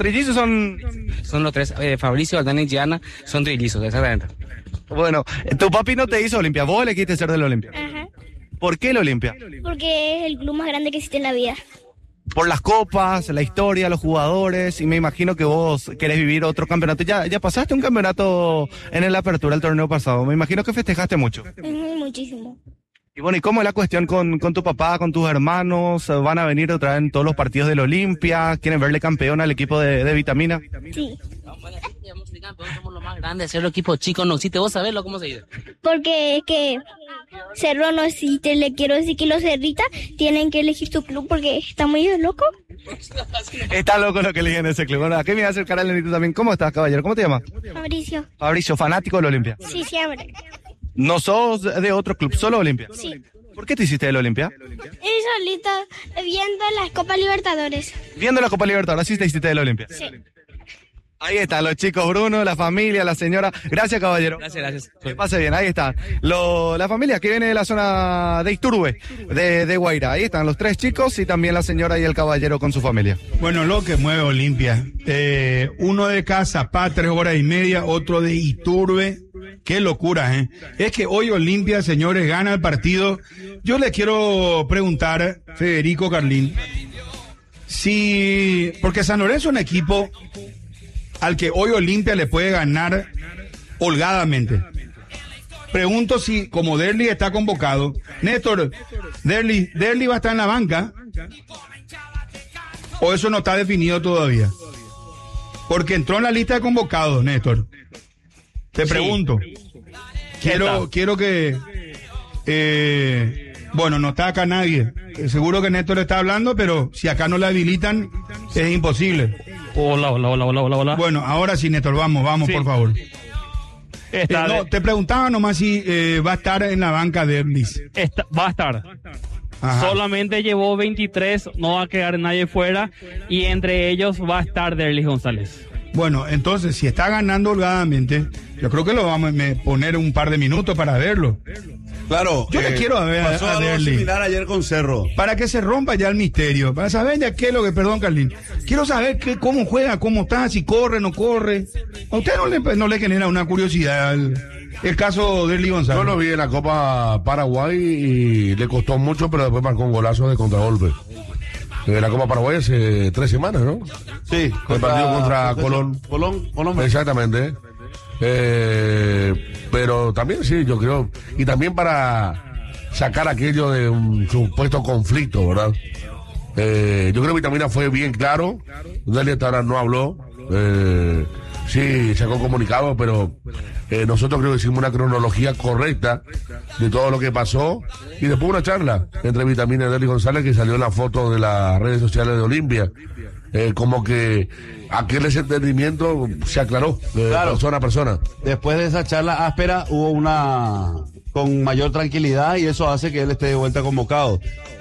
Son los 3, Fabricio, Aldana y Gianna, son trillizos, exactamente. Bueno, tu papi no te hizo Olimpia, vos elegiste ser del Olimpia. Ajá. ¿Por qué el Olimpia? Porque es el club más grande que existe en la vida. Por las copas, la historia, los jugadores, y me imagino que vos querés vivir otro campeonato. Ya pasaste un campeonato en la apertura del torneo pasado, me imagino que festejaste mucho. Muchísimo. Y bueno, ¿y cómo es la cuestión con tu papá, con tus hermanos? ¿Van a venir otra vez en todos los partidos del Olimpia? ¿Quieren verle campeón al equipo de Vitamina? Sí. Somos los más grandes, ser los equipos chicos no existe, vos sabés cómo se dice. Porque es que Cerro no existe. Le quiero decir que los cerritas tienen que elegir su club porque está muy loco. Está loco lo que eligen ese club. Bueno, aquí me voy a acercar a Lenito también. ¿Cómo estás, caballero? ¿Cómo te llamas? Fabricio. Fabricio, fanático del Olimpia. Sí, siempre. ¿No sos de otro club, solo Olimpia? Sí. ¿Por qué te hiciste del Olimpia? Y solito viendo las Copas Libertadores. Viendo la Copa Libertadores, así te hiciste del Olimpia. Sí. Ahí están los chicos, Bruno, la familia, la señora. Gracias, caballero. Gracias. Que pase bien, ahí está. La familia que viene de la zona de Iturbe, de Guaira. Ahí están los 3 chicos y también la señora y el caballero con su familia. Bueno, lo que mueve Olimpia. Uno de Cazapá, 3 horas y media, otro de Iturbe. Qué locura, ¿eh? Es que hoy Olimpia, señores, gana el partido. Yo le quiero preguntar, Federico Carlín, porque San Lorenzo es un equipo al que hoy Olimpia le puede ganar holgadamente. Pregunto si, como Derli está convocado, Néstor, Derli va a estar en la banca, o eso no está definido todavía. Porque entró en la lista de convocados, Néstor. Te pregunto. Quiero que... bueno, no está acá nadie. Seguro que Néstor está hablando, pero si acá no le habilitan, es imposible. Hola. Bueno, ahora sí, Néstor, vamos, sí. Por favor. Te preguntaba nomás si va a estar en la banca de Erlis. Va a estar. Ajá. Solamente llevó 23, no va a quedar nadie fuera, y entre ellos va a estar Derlis González. Bueno, entonces, si está ganando holgadamente, yo creo que lo vamos a poner un par de minutos para verlo. Claro, yo le quiero ver pasó a algo Derli. similar ayer con Cerro. Para que se rompa ya el misterio, para saber ya qué es lo que, perdón, Carlín, quiero saber cómo juega, cómo está, si corre, no corre. ¿A usted no le genera una curiosidad el caso de Derli González? Yo lo vi en la Copa Paraguay y le costó mucho, pero después marcó un golazo de contragolpe. La Copa Paraguay hace 3 semanas, ¿no? Sí. El partido contra Colón. Colón. Exactamente. Pero también sí, yo creo, y también para sacar aquello de un supuesto conflicto, ¿verdad? Yo creo que Vitamina fue bien claro, Derli hasta ahora no habló, sí, sacó comunicado, pero nosotros creo que hicimos una cronología correcta de todo lo que pasó, y después una charla entre Vitamina y Derli González que salió en la foto de las redes sociales de Olimpia. Como que aquel desentendimiento se aclaró de persona a persona. Después de esa charla áspera hubo una con mayor tranquilidad y eso hace que él esté de vuelta convocado.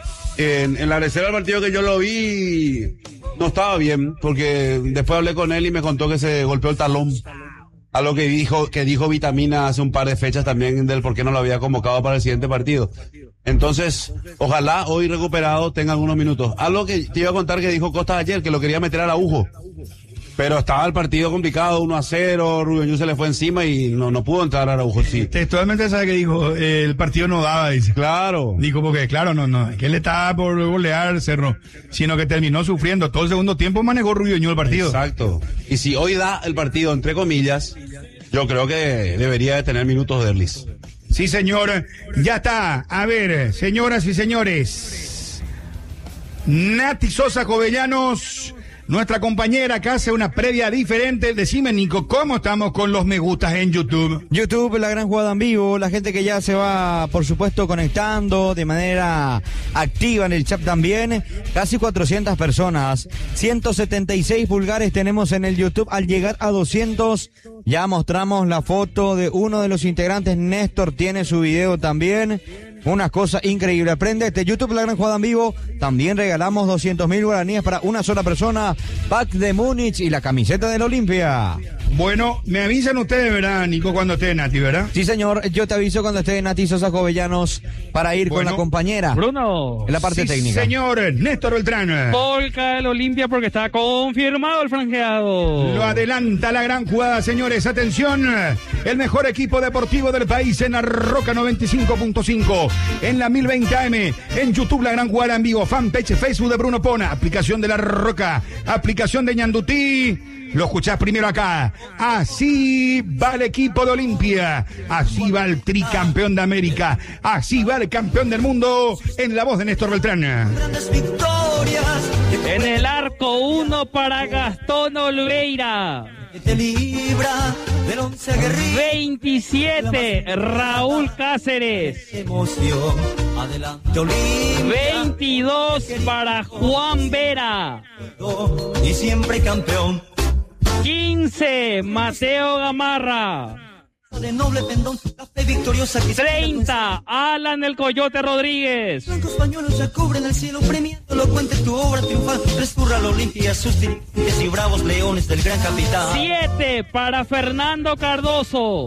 En la reserva del partido que yo lo vi no estaba bien, porque después hablé con él y me contó que se golpeó el talón. Algo que dijo Vitamina hace un par de fechas también del por qué no lo había convocado para el siguiente partido. Entonces, ojalá hoy recuperado tenga algunos minutos. Algo que te iba a contar que dijo Costas ayer, que lo quería meter a Araujo. Pero estaba el partido complicado, 1-0, Rubio Ñu se le fue encima y no pudo entrar a Araujo, sí. Textualmente, ¿sabe qué dijo? El partido no daba, dice. Claro. Dijo porque, claro, no, que él estaba por golear Cerro, sino que terminó sufriendo. Todo el segundo tiempo manejó Rubio Ñu el partido. Exacto. Y si hoy da el partido, entre comillas, yo creo que debería de tener minutos de Erlis. Sí, señor, ya está. A ver, señoras y señores, Nati Sosa Jovellanos, nuestra compañera que hace una previa diferente. Decime, Nico, ¿cómo estamos con los me gustas en YouTube? YouTube, la gran jugada en vivo, la gente que ya se va, por supuesto, conectando de manera activa en el chat también. Casi 400 personas, 176 pulgares tenemos en el YouTube. Al llegar a 200, ya mostramos la foto de uno de los integrantes. Néstor tiene su video también. Una cosa increíble. Aprende este YouTube, la gran jugada en vivo. También regalamos 200.000 guaraníes para una sola persona. Pack de Múnich y la camiseta del Olimpia. Bueno, me avisan ustedes, ¿verdad, Nico, cuando esté Nati, verdad? Sí, señor. Yo te aviso cuando esté Nati Sosa Jovellanos para ir con la compañera. Bruno. En la parte técnica. Señor Néstor Beltrán. Polka del Olimpia porque está confirmado el franjeado. Lo adelanta la gran jugada, señores. Atención. El mejor equipo deportivo del país en la Roca 95.5. En la 1020 AM. En YouTube, la gran jugada en vivo. Fanpage, Facebook de Bruno Pona. Aplicación de la Roca. Aplicación de Ñandutí. Lo escuchás primero acá. Así va el equipo de Olimpia. Así va el tricampeón de América. Así va el campeón del mundo. En la voz de Néstor Beltrán. En el arco 1 para Gastón Olveira. Te libra del 11 aguerrido. 27, Raúl Cáceres. Emoción, adelante Olimpia. 22 para Juan Vera. Y siempre campeón. 15, Mateo Gamarra. De noble pendón, café victoriosa. 30, Alan el Coyote Rodríguez. Blancos pañuelos ya cubren el cielo, premiando elocuente tu obra triunfal. Resturra la Olimpia, sus dirigentes y bravos leones del gran capitán. 7 para Fernando Cardoso.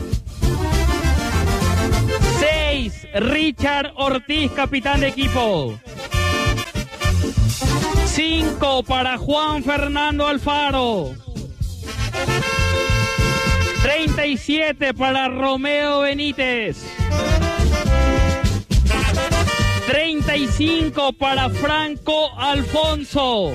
6, Richard Ortiz, capitán de equipo. 5 para Juan Fernando Alfaro. 37 para Romeo Benítez. 35 para Franco Alfonso.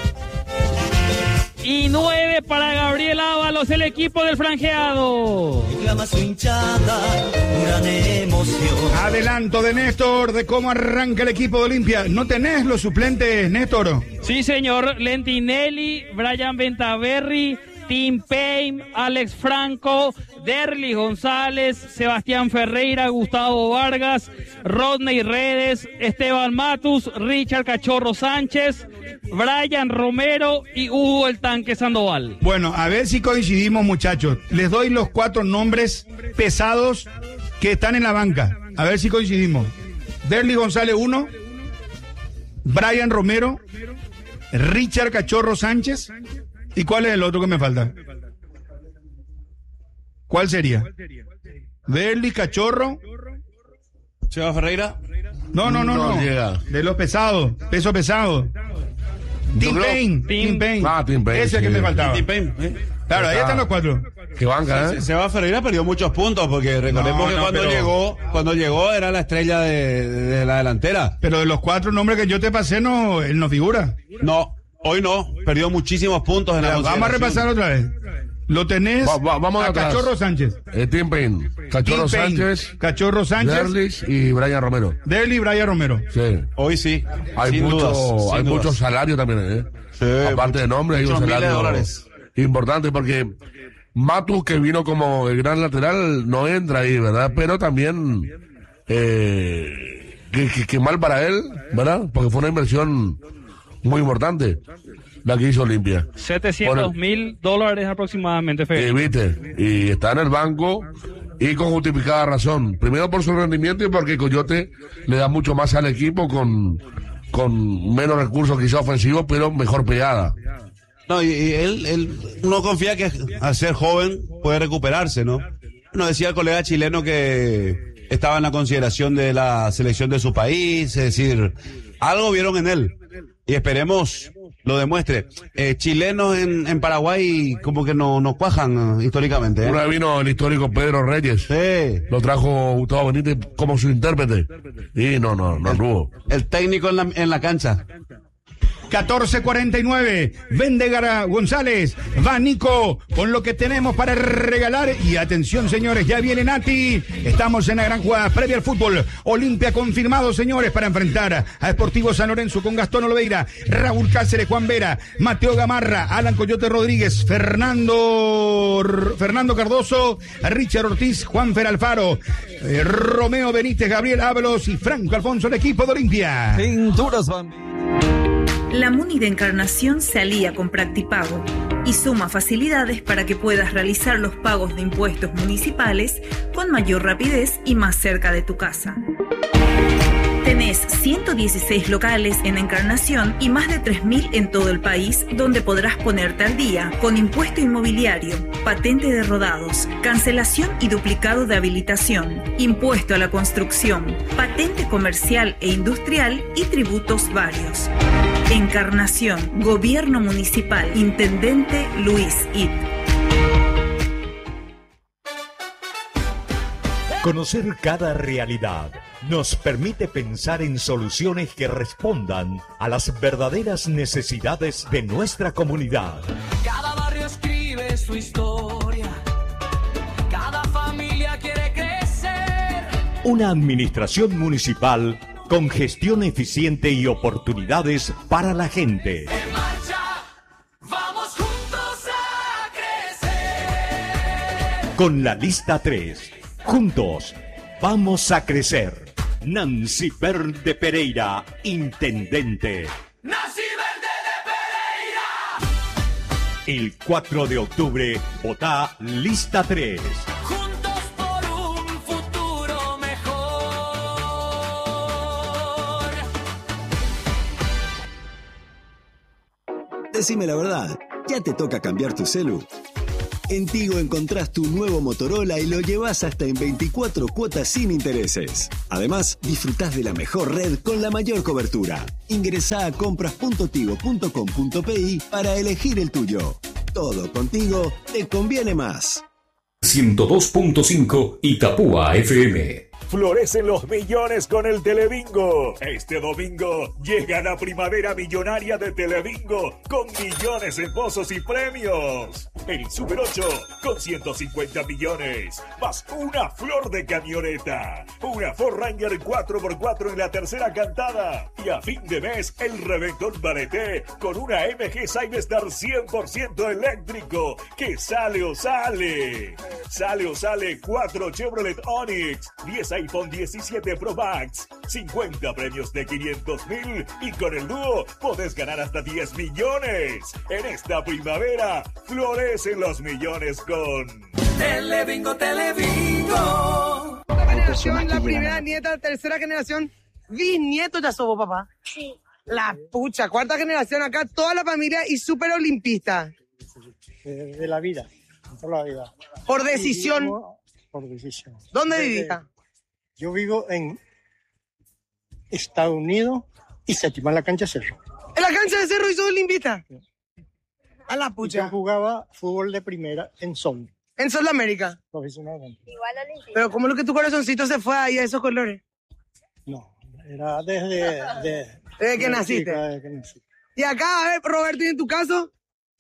Y 9 para Gabriel Ábalos, el equipo del franjeado. Reclama su hinchada, gran emoción. Adelanto de Néstor de cómo arranca el equipo de Olimpia. ¿No tenés los suplentes, Néstor? Sí, señor. Lentinelli, Brian Ventaverri, Tim Payne, Alex Franco, Derlis González, Sebastián Ferreira, Gustavo Vargas, Rodney Redes, Esteban Matus, Richard Cachorro Sánchez, Brian Romero y Hugo el Tanque Sandoval. Bueno, a ver si coincidimos, muchachos. Les doy los 4 nombres pesados que están en la banca. A ver si coincidimos. Derlis González 1, Brian Romero, Richard Cachorro Sánchez. ¿Y cuál es el otro que me falta? ¿Cuál sería? Derlis, Cachorro. ¿Seba Ferreira? No. llega. De los pesados, peso pesado. Tim Payne. Tim Payne. Ese sí. que me faltaba. Tim Payne. Claro, ahí están los 4. Qué banca, ¿eh? Seba Ferreira perdió muchos puntos porque recordemos que cuando llegó era la estrella de la delantera. Pero de los 4 nombres que yo te pasé, no, él no figura. No, hoy no. Perdió muchísimos puntos en la Vamos a repasar otra vez. Lo tenés vamos a atrás. Cachorro Sánchez. Tim Payne, Tim Payne, Cachorro Sánchez, Derlis y Brian Romero. Derlis y Brian Romero. Sí. Hoy sí. Hay mucho salario también, ¿eh? Sí, aparte de nombre, hay un salario importante porque Matus, que vino como el gran lateral, no entra ahí, ¿verdad? Pero también que mal para él, ¿verdad? Porque fue una inversión muy importante la que hizo Olimpia. $700,000 aproximadamente, Fede. Y viste, y está en el banco y con justificada razón. Primero por su rendimiento y porque Coyote le da mucho más al equipo con menos recursos quizá ofensivos, pero mejor pegada. No, y él no confía que al ser joven puede recuperarse, ¿no? Nos decía el colega chileno que estaba en la consideración de la selección de su país, es decir, algo vieron en él y esperemos lo demuestre. Chilenos en Paraguay como que no cuajan históricamente. Una vez vino el histórico Pedro Reyes. Sí. Lo trajo Gustavo Benítez como su intérprete. Y no anduvo. El técnico en la cancha. 14:49, Vendegara González, va Nico con lo que tenemos para regalar. Y atención, señores, ya viene Nati. Estamos en la gran jugada previa al fútbol. Olimpia confirmado, señores, para enfrentar a Sportivo San Lorenzo con Gastón Oliveira, Raúl Cáceres, Juan Vera, Mateo Gamarra, Alan Coyote Rodríguez, Fernando Cardoso, Richard Ortiz, Juan Fer Alfaro, Romeo Benítez, Gabriel Ábalos y Franco Alfonso, el equipo de Olimpia. Pinturas Bambi. La MUNI de Encarnación se alía con Practipago y suma facilidades para que puedas realizar los pagos de impuestos municipales con mayor rapidez y más cerca de tu casa. Tenés 116 locales en Encarnación y más de 3.000 en todo el país, donde podrás ponerte al día con impuesto inmobiliario, patente de rodados, cancelación y duplicado de habilitación, impuesto a la construcción, patente comercial e industrial y tributos varios. Encarnación, Gobierno Municipal, Intendente Luis It. Conocer cada realidad nos permite pensar en soluciones que respondan a las verdaderas necesidades de nuestra comunidad. Cada barrio escribe su historia, cada familia quiere crecer. Una administración municipal con gestión eficiente y oportunidades para la gente. En marcha, vamos juntos a creer. con la lista 3. Juntos vamos a crecer. Nancy Verde Pereira, intendente. ¡Nancy Verde de Pereira! El 4 de octubre, vota lista 3. Juntos por un futuro mejor. Decime la verdad, ¿ya te toca cambiar tu celu? En Tigo encontrás tu nuevo Motorola y lo llevas hasta en 24 cuotas sin intereses. Además, disfrutás de la mejor red con la mayor cobertura. Ingresá a compras.tigo.com.pi para elegir el tuyo. Todo contigo te conviene más. 102.5 Itapúa FM. Florecen los millones con el Telebingo. Este domingo llega la primavera millonaria de Telebingo con millones en pozos y premios. El Super 8 con 150 millones, más una flor de camioneta, una Ford Ranger 4x4 en la tercera cantada y a fin de mes el reventón Bareté con una MG Cyberstar 100% eléctrico que sale o sale. Sale o sale 4 Chevrolet Onix, 10 iPhone 17 Pro Max, 50 premios de 500,000 y con el dúo podés ganar hasta 10 millones. En esta primavera florecen los millones con Telebingo, Telebingo. Generación, la primera nieta, tercera generación, bisnieto ya sos vos, papá. Sí. La pucha, cuarta generación acá, toda la familia y súper olimpista. De la vida, por la vida. Por decisión. Por decisión. ¿Dónde vivís? Yo vivo en Estados Unidos y séptima en la cancha de Cerro. ¿En la cancha de Cerro y sos olimpista? A la pucha. Yo jugaba fútbol de primera en Sol. ¿En Sudamérica? Profesionalmente. Igual olimpista. Pero ¿cómo es lo que tu corazoncito se fue ahí a esos colores? No, era desde que naciste. Desde que nací. Y acá, a ver, Roberto, ¿y en tu caso?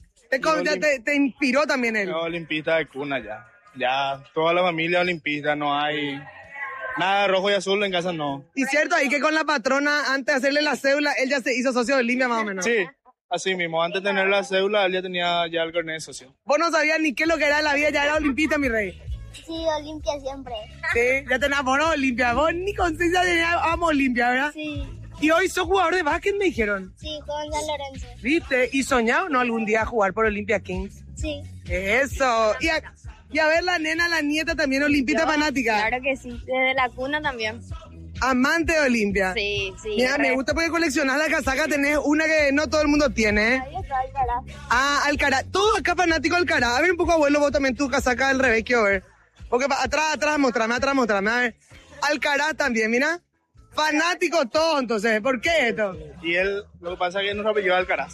¿Te inspiró también él? Yo olimpista de cuna ya. Ya, toda la familia olimpista, no hay nada de rojo y azul en casa, no. Y cierto, ahí que con la patrona, antes de hacerle la cédula, él ya se hizo socio de Olimpia más o menos. Sí, así mismo, antes de tener la cédula, él ya tenía ya el carnet de socio. Vos no sabías ni qué es lo que era en la vida, ya era olimpista, mi rey. Sí, Olimpia siempre. Sí, ya te enamoró Olimpia. Vos ni conciencia de amo Olimpia, ¿verdad? Sí. Y hoy sos jugador de básquet, me dijeron. Sí, con San Lorenzo. ¿Viste? ¿Y soñado no algún día jugar por Olimpia Kings? Sí. Eso. Y a ver la nena, la nieta también olimpista fanática. Claro que sí, desde la cuna también. Amante de Olimpia. Sí, sí. Mira, me gusta porque coleccionar la casaca, tenés una que no todo el mundo tiene, ¿eh? Ahí está Alcaraz. Ah, Alcaraz. Todo acá fanático de Alcaraz. A ver un poco, abuelo, vos también tu casaca al revés, quiero ver. Porque atrás, mostrame. A ver. Alcaraz también, mira. Fanático todo, entonces. ¿Por qué esto? Y él, lo que pasa es que nos apellidó Alcaraz.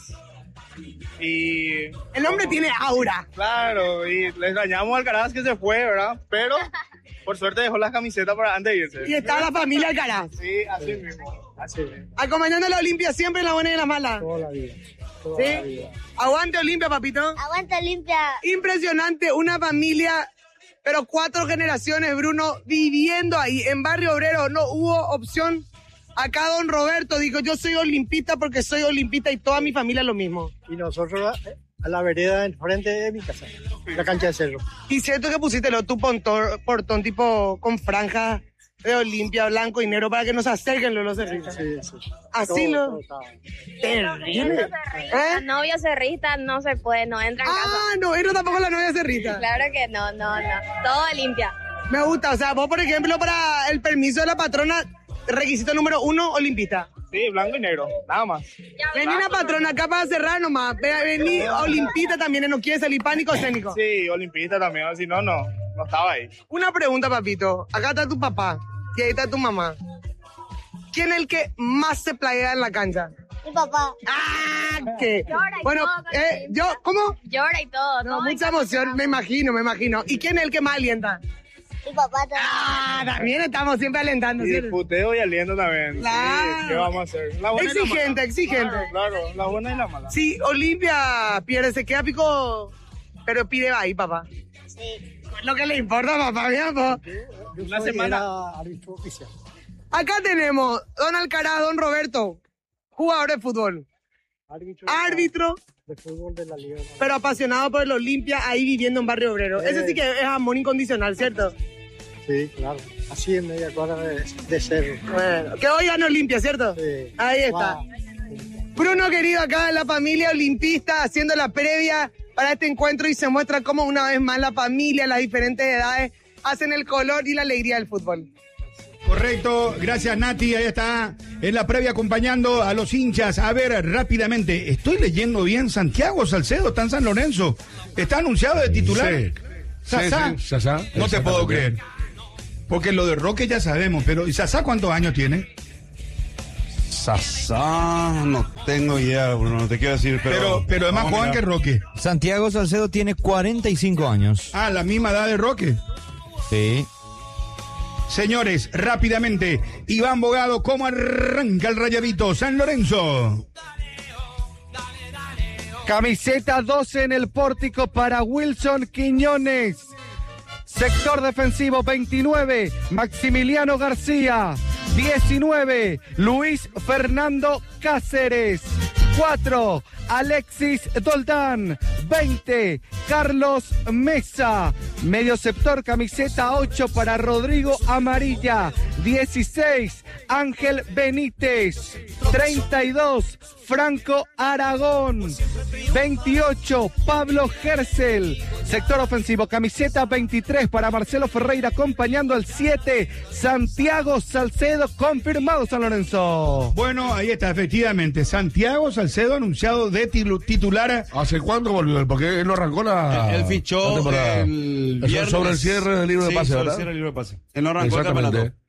Y el hombre tiene aura. Claro, y le extrañamos a Alcaraz que se fue, ¿verdad? Pero por suerte dejó las camisetas para antes de irse. Y está la familia Alcaraz. Sí, así mismo. Así mismo. Acompañando a la Olimpia siempre en la buena y en la mala. Toda la vida. ¿Sí? Aguante Olimpia, papito. Aguante Olimpia. Impresionante, una familia, pero 4 generaciones, Bruno, viviendo ahí en Barrio Obrero. No hubo opción. Acá don Roberto dijo, yo soy olimpista porque soy olimpista y toda mi familia lo mismo. Y nosotros a la vereda enfrente de mi casa, la cancha de Cerro. Y cierto que pusiste tu portón tipo con franjas de Olimpia, blanco y negro, para que nos acerquen los cerristas. Sí, sí. Así todo, lo... Terrible. La novia cerrista no se puede, no entra en casa. Ah, no, era tampoco la novia cerrista. Claro que no. Todo limpia. Me gusta, o sea, vos por ejemplo para el permiso de la patrona, requisito número 1, olimpista. Sí, blanco y negro, nada más. Vení una patrona acá para cerrar nomás. Vení olimpista también, no quiere salir pánico escénico. Sí, olimpista también, si no estaba ahí. Una pregunta, papito. Acá está tu papá y ahí está tu mamá. ¿Quién es el que más se playea en la cancha? Mi papá. ¡Ah! ¿Qué? Llora y bueno, todo, ¿cómo? Llora y todo. No, mucha emoción, me imagino. ¿Y quién es el que más alienta? Mi papá también. Ah, también estamos siempre alentando. Y puteo y aliento también. Claro. Sí, ¿qué vamos a hacer? La buena Exigente. Claro, la buena y la mala. Sí, Olimpia pierde, se queda pico, pero pide ahí, papá. Sí. Lo que le importa, papá, bien, po. Una semana. Árbitro oficial. Acá tenemos don Alcaraz, don Roberto, jugador de fútbol. árbitro, de fútbol de la Liga. pero apasionado por el Olimpia, ahí viviendo en Barrio Obrero. Ese sí que es amor incondicional, ¿cierto? Sí, claro. Así en media cuadra de ser. Bueno, que hoy gana Olimpia, ¿cierto? Sí. Ahí está. Bruno, querido, acá en la familia olimpista, haciendo la previa para este encuentro y se muestra cómo una vez más la familia, las diferentes edades, hacen el color y la alegría del fútbol. Correcto, gracias Nati, ahí está en la previa acompañando a los hinchas. A ver, rápidamente, estoy leyendo bien, Santiago Salcedo está en San Lorenzo, está anunciado de titular. Sí. Sasá, Sí, Sasá. no te puedo creer, porque lo de Roque ya sabemos, pero ¿y Sasá cuántos años tiene? Sasá, no tengo idea, Bruno, no te quiero decir, Pero es más vamos a joven mirar. que Roque. Santiago Salcedo tiene 45 años. Ah, la misma edad de Roque. Sí. Señores, rápidamente, Iván Bogado, ¿cómo arranca el Rayadito San Lorenzo? Camiseta 12 en el pórtico para Wilson Quiñones. Sector defensivo 29, Maximiliano García. 19, Luis Fernando Cáceres. 4, Alexis Doldán. 20, Carlos Mesa. Medio sector, camiseta 8 para Rodrigo Amarilla. 16, Ángel Benítez. 32, Franco Aragón. 28, Pablo Gersel. Sector ofensivo, camiseta 23 para Marcelo Ferreira, acompañando al 7, Santiago Salcedo, confirmado San Lorenzo. Bueno, ahí está, efectivamente, Santiago Salcedo anunciado de titular. ¿Hace cuándo volvió él? Porque él no arrancó Él la fichó temporada. el Eso viernes. sobre el cierre del libro de Sí, pase, sobre ¿verdad? el cierre del libro de pase. Él no arrancó el Exactamente. campeonato.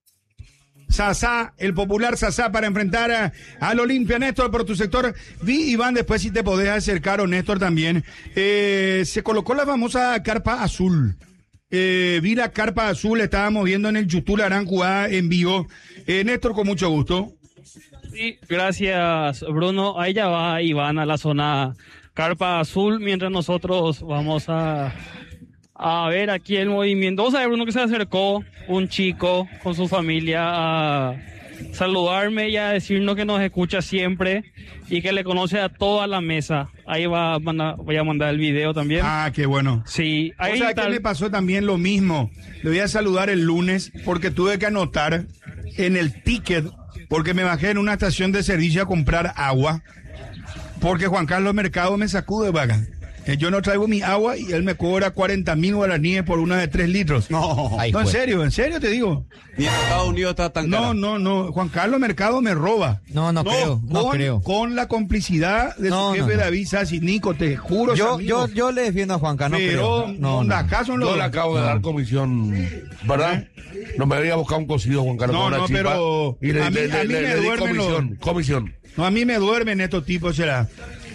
Sasá, el popular Sasá para enfrentar al Olimpia. Néstor, por tu sector. Vi, Iván, después si te podés acercar, o Néstor también. Se colocó la famosa carpa azul. Vi la carpa azul, estábamos viendo en el YouTube la gran jugada en vivo. Néstor, con mucho gusto. Sí, gracias, Bruno. Ahí ya va Iván a la zona carpa azul, mientras nosotros vamos a ver aquí el movimiento. Vamos a ver, Bruno, que se acercó un chico con su familia a saludarme y a decirnos que nos escucha siempre y que le conoce a toda la mesa. Ahí voy a mandar el video también. Ah, qué bueno. Sí, ahí O sea, que me pasó también lo mismo. Le voy a saludar el lunes porque tuve que anotar en el ticket, porque me bajé en una estación de servicio a comprar agua, porque Juan Carlos Mercado me sacude, vaga. Yo no traigo mi agua y él me cobra 40.000 guaraníes por una de 3 litros. No, no, en serio te digo. Ni en Estados Unidos está tan cara. No. Juan Carlos Mercado me roba. No creo. Con la complicidad de su jefe David Sassi. Nico, te juro. Yo le defiendo a Juan Carlos. Pero ¿acaso Yo le acabo de dar comisión, ¿verdad? No me había buscado un cocido, Juan Carlos. con una chipa, pero y a mí me di duermen comisión. No, a mí me duermen estos tipos, será.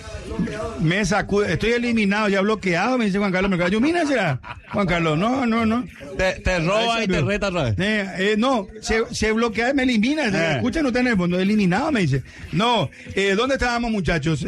Me sacude, estoy eliminado, ya bloqueado, me dice Juan Carlos Mercado. Yo, mira, será. Juan Carlos, no. Te roba y te reta otra vez. No, se bloquea y me elimina. Escuchen ustedes en el fondo, eliminado, me dice. No, ¿dónde estábamos, muchachos?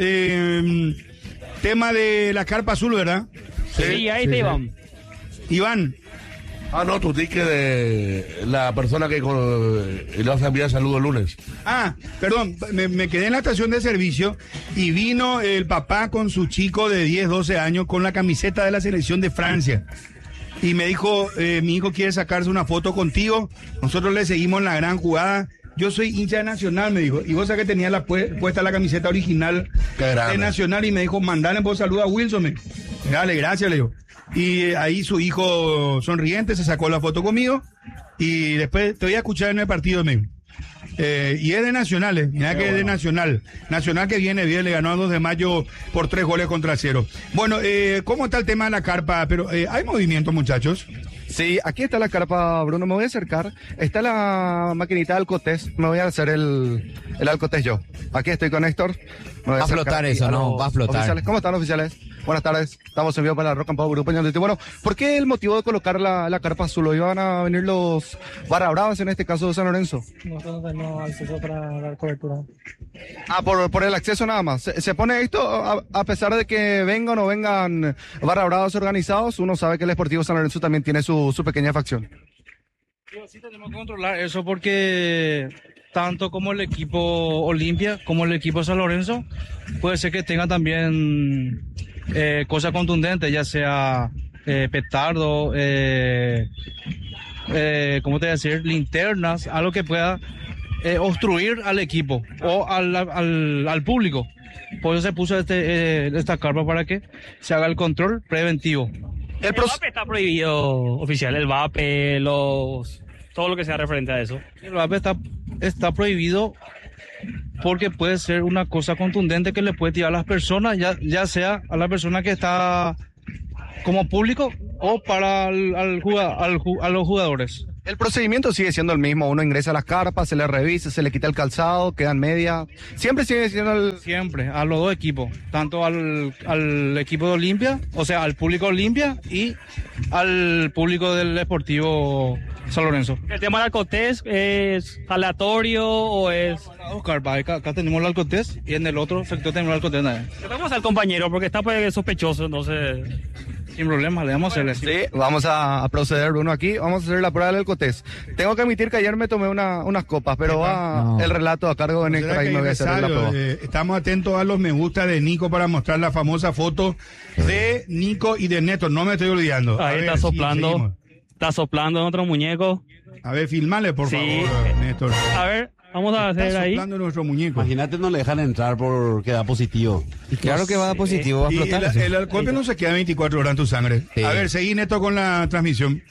Tema de la carpa azul, ¿verdad? Sí, ahí te Iván. Iván. Ah, no, tu ticket de la persona que le vas a enviar saludos el lunes. Ah, perdón, me quedé en la estación de servicio y vino el papá con su chico de 10, 12 años con la camiseta de la selección de Francia. Y me dijo, mi hijo quiere sacarse una foto contigo, nosotros le seguimos la gran jugada. Yo soy hincha de Nacional, me dijo, y vos sabés que tenía puesta la camiseta original de Nacional y me dijo, mandale vos saludo a Wilson. Dale, gracias, le digo. Y ahí su hijo sonriente se sacó la foto conmigo y después te voy a escuchar en el partido mío. Y es de Nacional, mira que es de Nacional. Nacional que viene bien, le ganó a 2 de mayo por 3 goles contra 0. Bueno, ¿cómo está el tema de la carpa? Pero ¿hay movimiento, muchachos? Sí, aquí está la carpa, Bruno, me voy a acercar. Está la maquinita de Alcotés, me voy a hacer el Alcotés yo. Aquí estoy con Héctor. Va a flotar eso, ¿no? Va a flotar. Oficiales. ¿Cómo están, oficiales? Buenas tardes, estamos en vivo para la Rock and Pop Grupo Ñandete. Bueno, ¿por qué el motivo de colocar la carpa azul? ¿Iban a venir los Barra Bravas, en este caso de San Lorenzo? Nosotros tenemos acceso para dar cobertura. Ah, por el acceso nada más. ¿Se pone esto a pesar de que vengan o no vengan Barra Bravas organizados? Uno sabe que el Sportivo San Lorenzo también tiene su pequeña facción. Sí, tenemos que controlar eso porque tanto como el equipo Olimpia como el equipo San Lorenzo, puede ser que tengan también cosas contundentes, ya sea petardo, ¿cómo te voy a decir? Linternas, algo que pueda obstruir al equipo o al público. Por eso se puso esta carpa para que se haga el control preventivo. El vape está prohibido, oficial, el vape, todo lo que sea referente a eso. El vape está prohibido porque puede ser una cosa contundente que le puede tirar a las personas, ya sea a la persona que está como público o para a los jugadores. El procedimiento sigue siendo el mismo, uno ingresa a las carpas, se le revisa, se le quita el calzado, quedan media, siempre sigue siendo Siempre, a los dos equipos, tanto al equipo de Olimpia, o sea, al público de Olimpia y al público del Deportivo San Lorenzo. ¿El tema del alcotés es aleatorio o es...? Dos carpas, acá tenemos el alcotés y en el otro sector tenemos el alcotés. Le vamos al compañero porque está pues, sospechoso, entonces... Sin problema, le vamos a hacerle. Sí, vamos a proceder, Bruno, aquí. Vamos a hacer la prueba del alcotés. Tengo que admitir que ayer me tomé unas copas, pero el relato a cargo de Néctor, ahí me voy a hacer la prueba. Estamos atentos a los me gusta de Nico para mostrar la famosa foto de Nico y de Néstor. No me estoy olvidando. Ahí está soplando. Está soplando en otro muñeco. A ver, filmale, por favor, Néstor. A ver, vamos a hacer ahí. Está soplando nuestro muñeco. Imagínate, no le dejan entrar porque da positivo. Y claro que va a dar positivo, va a explotar. El alcohol no se queda 24 horas en tu sangre. Sí. A ver, seguí, Néstor, con la transmisión.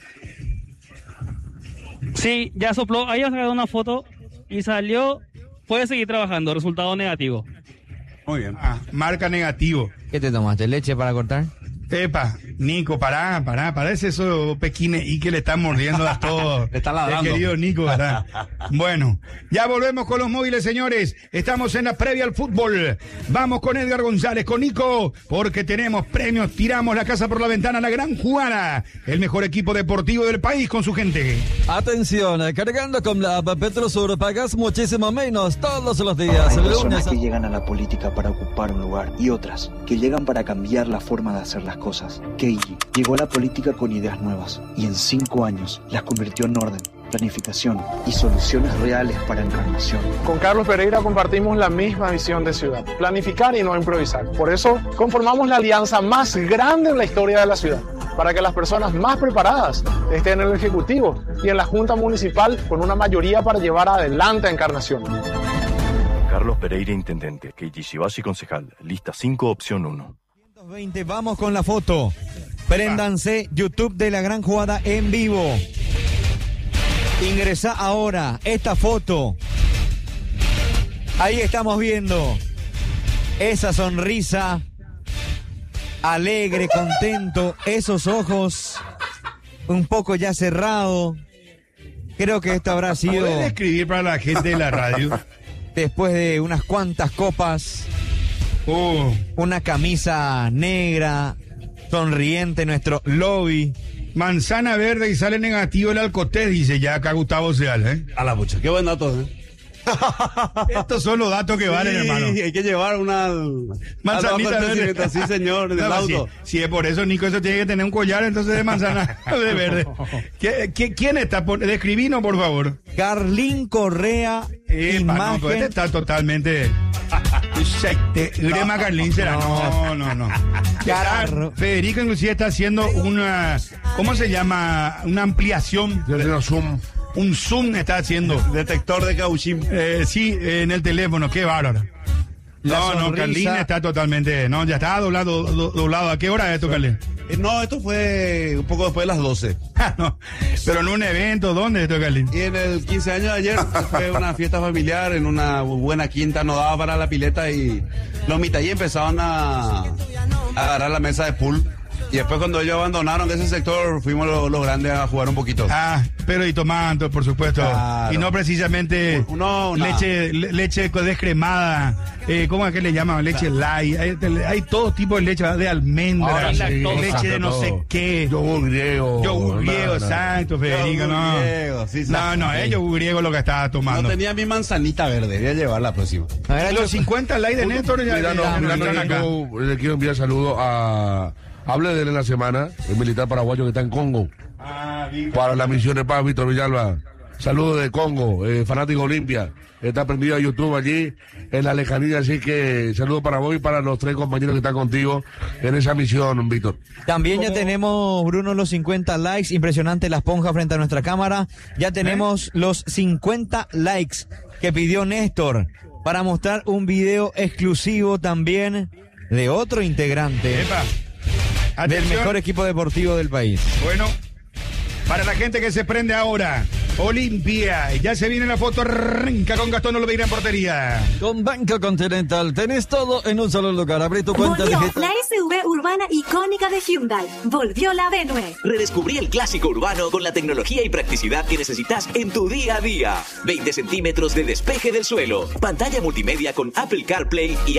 Sí, ya sopló. Ahí ha sacado una foto y salió. Puede seguir trabajando. Resultado negativo. Muy bien. Marca negativo. ¿Qué te tomaste? ¿Leche para cortar? Epa, Nico, pará, es eso pequines y que le están mordiendo a todos. Le está ladrando. Querido Nico, ¿verdad? Bueno, ya volvemos con los móviles, señores. Estamos en la previa al fútbol. Vamos con Edgar González, con Nico, porque tenemos premios. Tiramos la casa por la ventana, la gran jugada. El mejor equipo deportivo del país con su gente. Atención, cargando con la app Petrosur pagas muchísimo menos todos los días. Hay personas que llegan a la política para ocupar un lugar y otras que llegan para cambiar la forma de hacer las cosas. Keiji llegó a la política con ideas nuevas y en 5 años las convirtió en orden, planificación y soluciones reales para Encarnación. Con Carlos Pereira compartimos la misma visión de ciudad, planificar y no improvisar. Por eso conformamos la alianza más grande en la historia de la ciudad, para que las personas más preparadas estén en el Ejecutivo y en la Junta Municipal con una mayoría para llevar adelante a Encarnación. Carlos Pereira, intendente. Keiji Shibashi, concejal. Lista 5, opción 1. 20, vamos con la foto. Préndanse, YouTube de la gran jugada en vivo. Ingresa ahora esta foto. Ahí estamos viendo esa sonrisa, alegre, contento, esos ojos un poco ya cerrado. Creo que esto habrá sido... ¿Puedes describir para la gente de la radio? Después de unas cuantas copas... una camisa negra, sonriente, nuestro lobby. Manzana verde y sale negativo el alcotés, dice ya acá Gustavo Seal, ¿eh? A la pucha, qué buen dato, ¿eh? Estos son los datos que valen, hermano. Hay que llevar una manzanita verde. Sí, señor, del auto. Si es por eso, Nico, eso tiene que tener un collar entonces de manzana de verde. ¿Quién está? Describinos, por favor. Carlín Correa. No, pues este está totalmente... Grema Carlín será. No. Federico inclusive está haciendo una... ¿Cómo se llama? Una ampliación. Un zoom está haciendo. Detector de cauchín. Sí, en el teléfono, qué bárbaro. No, Carlín está totalmente... No, ya estaba doblado. ¿A qué hora es esto, Carlín? No, esto fue un poco después de las 12. No, pero en un evento, ¿dónde esto, Carlín? Y en el 15 años de ayer fue una fiesta familiar en una buena quinta, no daba para la pileta y los mitallí empezaron a agarrar la mesa de pool. Y después cuando ellos abandonaron ese sector, fuimos los grandes a jugar un poquito. Pero y tomando, por supuesto. Claro. Y no precisamente leche descremada. ¿Cómo es que le llaman? Leche light. Hay todo tipo de leche, de almendras, leche de no sé qué. Yogur griego, exacto, Federico. Yogur griego lo que estaba tomando. No tenía mi manzanita verde, voy a llevar la próxima. Los 50 light de Néstor ya le quiero enviar saludos a... Hable de él en la semana, el militar paraguayo que está en Congo. Para la misión de paz, Víctor Villalba. Saludos de Congo, fanático Olimpia. Está prendido a YouTube allí en la lejanía, así que saludos para vos y para los 3 compañeros que están contigo en esa misión, Víctor. También ya tenemos, Bruno, los 50 likes. Impresionante la esponja frente a nuestra cámara. Ya tenemos los 50 likes que pidió Néstor para mostrar un video exclusivo también de otro integrante del mejor equipo deportivo del país. Bueno, para la gente que se prende ahora, Olimpia, ya se viene la foto, arranca con Gastón Olveira en portería. Con Banco Continental tenés todo en un solo lugar. Abrí tu cuenta Volvió digital. la SUV urbana icónica de Hyundai. Volvió la B9. Redescubrí el clásico urbano con la tecnología y practicidad que necesitas en tu día a día. 20 centímetros de despeje del suelo. Pantalla multimedia con Apple CarPlay y